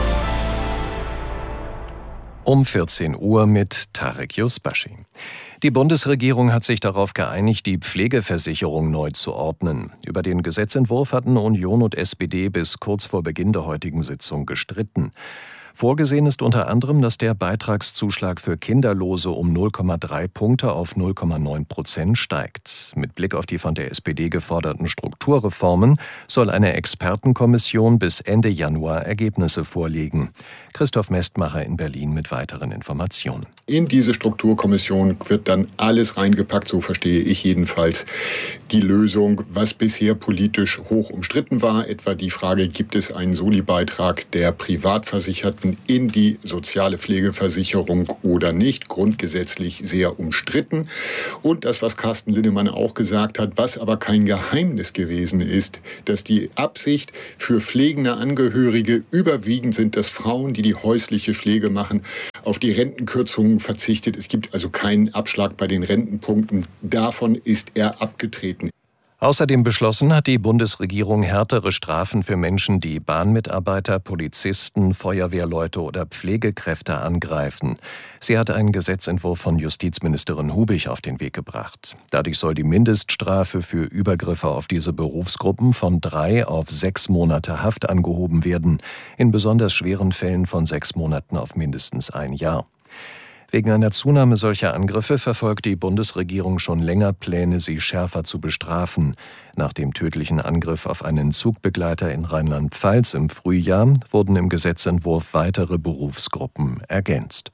Um vierzehn Uhr mit Tarek Yusbashi. Die Bundesregierung hat sich darauf geeinigt, die Pflegeversicherung neu zu ordnen. Über den Gesetzentwurf hatten Union und S P D bis kurz vor Beginn der heutigen Sitzung gestritten. Vorgesehen ist unter anderem, dass der Beitragszuschlag für Kinderlose um null Komma drei Punkte auf null Komma neun Prozent steigt. Mit Blick auf die von der S P D geforderten Strukturreformen soll eine Expertenkommission bis Ende Januar Ergebnisse vorlegen. Christoph Mestmacher in Berlin mit weiteren Informationen. In diese Strukturkommission wird dann alles reingepackt, so verstehe ich jedenfalls die Lösung, was bisher politisch hoch umstritten war, etwa die Frage, gibt es einen Solibeitrag der Privatversicherten in die soziale Pflegeversicherung oder nicht, grundgesetzlich sehr umstritten. Und das, was Carsten Linnemann auch gesagt hat, was aber kein Geheimnis gewesen ist, dass die Absicht für pflegende Angehörige überwiegend sind, dass Frauen, die die häusliche Pflege machen, auf die Rentenkürzungen verzichtet. Es gibt also keinen Abschlag bei den Rentenpunkten. Davon ist er abgetreten. Außerdem beschlossen hat die Bundesregierung härtere Strafen für Menschen, die Bahnmitarbeiter, Polizisten, Feuerwehrleute oder Pflegekräfte angreifen. Sie hat einen Gesetzentwurf von Justizministerin Hubig auf den Weg gebracht. Dadurch soll die Mindeststrafe für Übergriffe auf diese Berufsgruppen von drei auf sechs Monate Haft angehoben werden, in besonders schweren Fällen von sechs Monaten auf mindestens ein Jahr. Wegen einer Zunahme solcher Angriffe verfolgt die Bundesregierung schon länger Pläne, sie schärfer zu bestrafen. Nach dem tödlichen Angriff auf einen Zugbegleiter in Rheinland-Pfalz im Frühjahr wurden im Gesetzentwurf weitere Berufsgruppen ergänzt.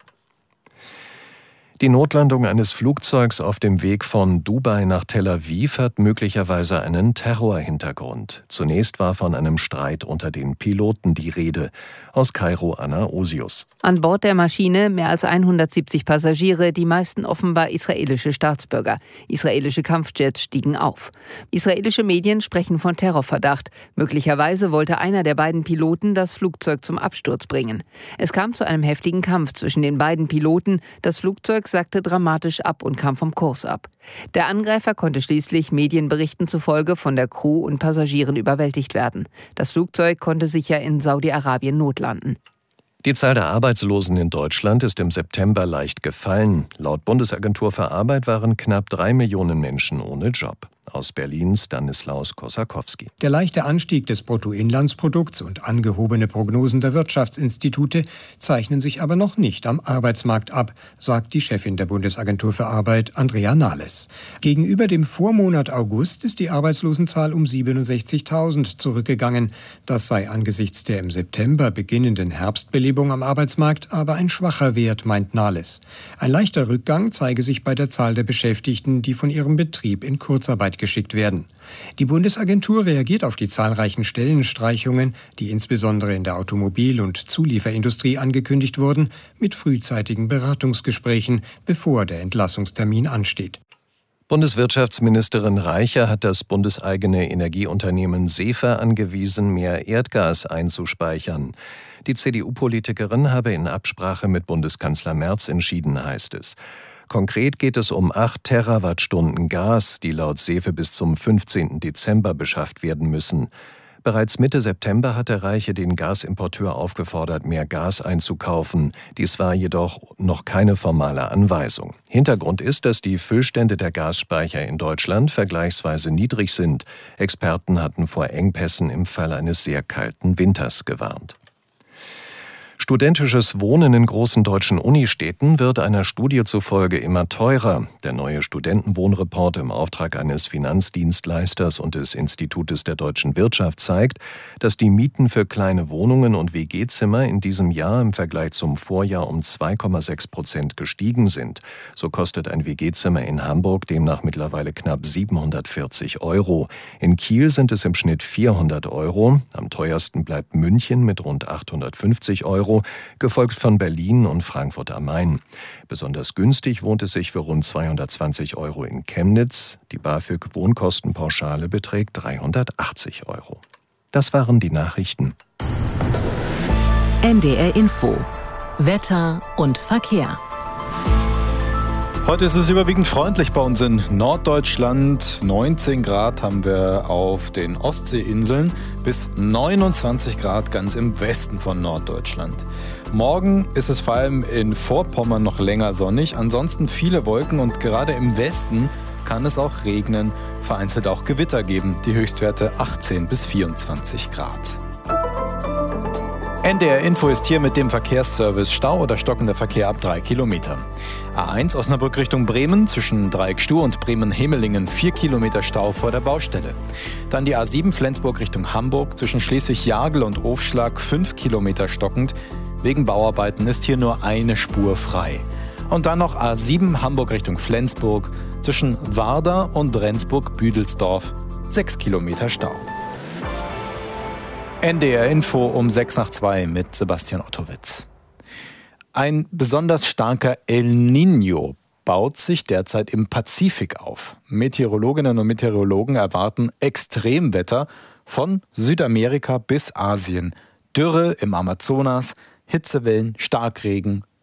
Die Notlandung eines Flugzeugs auf dem Weg von Dubai nach Tel Aviv hat möglicherweise einen Terrorhintergrund. Zunächst war von einem Streit unter den Piloten die Rede. Aus Kairo Anna Osius. An Bord der Maschine mehr als hundertsiebzig Passagiere, die meisten offenbar israelische Staatsbürger. Israelische Kampfjets stiegen auf. Israelische Medien sprechen von Terrorverdacht. Möglicherweise wollte einer der beiden Piloten das Flugzeug zum Absturz bringen. Es kam zu einem heftigen Kampf zwischen den beiden Piloten. Das Flugzeug sackte dramatisch ab und kam vom Kurs ab. Der Angreifer konnte schließlich Medienberichten zufolge von der Crew und Passagieren überwältigt werden. Das Flugzeug konnte sicher in Saudi-Arabien notlanden. Die Zahl der Arbeitslosen in Deutschland ist im September leicht gefallen. Laut Bundesagentur für Arbeit waren knapp drei Millionen Menschen ohne Job. Aus Berlin Stanislaus Kosakowski. Der leichte Anstieg des Bruttoinlandsprodukts und angehobene Prognosen der Wirtschaftsinstitute zeichnen sich aber noch nicht am Arbeitsmarkt ab, sagt die Chefin der Bundesagentur für Arbeit, Andrea Nahles. Gegenüber dem Vormonat August ist die Arbeitslosenzahl um siebenundsechzigtausend zurückgegangen. Das sei angesichts der im September beginnenden Herbstbelebung am Arbeitsmarkt aber ein schwacher Wert, meint Nahles. Ein leichter Rückgang zeige sich bei der Zahl der Beschäftigten, die von ihrem Betrieb in Kurzarbeit geschickt werden. Die Bundesagentur reagiert auf die zahlreichen Stellenstreichungen, die insbesondere in der Automobil- und Zulieferindustrie angekündigt wurden, mit frühzeitigen Beratungsgesprächen, bevor der Entlassungstermin ansteht. Bundeswirtschaftsministerin Reicher hat das bundeseigene Energieunternehmen SEFA angewiesen, mehr Erdgas einzuspeichern. Die C D U-Politikerin habe in Absprache mit Bundeskanzler Merz entschieden, heißt es. Konkret geht es um acht Terawattstunden Gas, die laut SEFE bis zum fünfzehnten Dezember beschafft werden müssen. Bereits Mitte September hatte Reiche den Gasimporteur aufgefordert, mehr Gas einzukaufen. Dies war jedoch noch keine formale Anweisung. Hintergrund ist, dass die Füllstände der Gasspeicher in Deutschland vergleichsweise niedrig sind. Experten hatten vor Engpässen im Fall eines sehr kalten Winters gewarnt. Studentisches Wohnen in großen deutschen Unistädten wird einer Studie zufolge immer teurer. Der neue Studentenwohnreport im Auftrag eines Finanzdienstleisters und des Institutes der deutschen Wirtschaft zeigt, dass die Mieten für kleine Wohnungen und W G-Zimmer in diesem Jahr im Vergleich zum Vorjahr um zwei Komma sechs Prozent gestiegen sind. So kostet ein W G-Zimmer in Hamburg demnach mittlerweile knapp siebenhundertvierzig Euro. In Kiel sind es im Schnitt vierhundert Euro. Am teuersten bleibt München mit rund achthundertfünfzig Euro, gefolgt von Berlin und Frankfurt am Main. Besonders günstig wohnt es sich für rund zweihundertzwanzig Euro in Chemnitz. Die BAföG-Wohnkostenpauschale beträgt dreihundertachtzig Euro. Das waren die Nachrichten. N D R Info. Wetter und Verkehr. Heute ist es überwiegend freundlich bei uns in Norddeutschland. neunzehn Grad haben wir auf den Ostseeinseln bis neunundzwanzig Grad ganz im Westen von Norddeutschland. Morgen ist es vor allem in Vorpommern noch länger sonnig, ansonsten viele Wolken und gerade im Westen kann es auch regnen, vereinzelt auch Gewitter geben. Die Höchstwerte achtzehn bis vierundzwanzig Grad. N D R Info ist hier mit dem Verkehrsservice. Stau oder stockender Verkehr ab drei Kilometern. A eins Osnabrück Richtung Bremen, zwischen Dreieckstuhr und Bremen-Hemelingen vier Kilometer Stau vor der Baustelle. Dann die A sieben Flensburg Richtung Hamburg, zwischen Schleswig-Jagel und Ofschlag fünf Kilometer stockend. Wegen Bauarbeiten ist hier nur eine Spur frei. Und dann noch A sieben Hamburg Richtung Flensburg, zwischen Warder und Rendsburg-Büdelsdorf sechs Kilometer Stau. N D R Info um sechs nach zwei mit Sebastian Ottowitz. Ein besonders starker El Niño baut sich derzeit im Pazifik auf. Meteorologinnen und Meteorologen erwarten Extremwetter von Südamerika bis Asien. Dürre im Amazonas, Hitzewellen, Starkregen,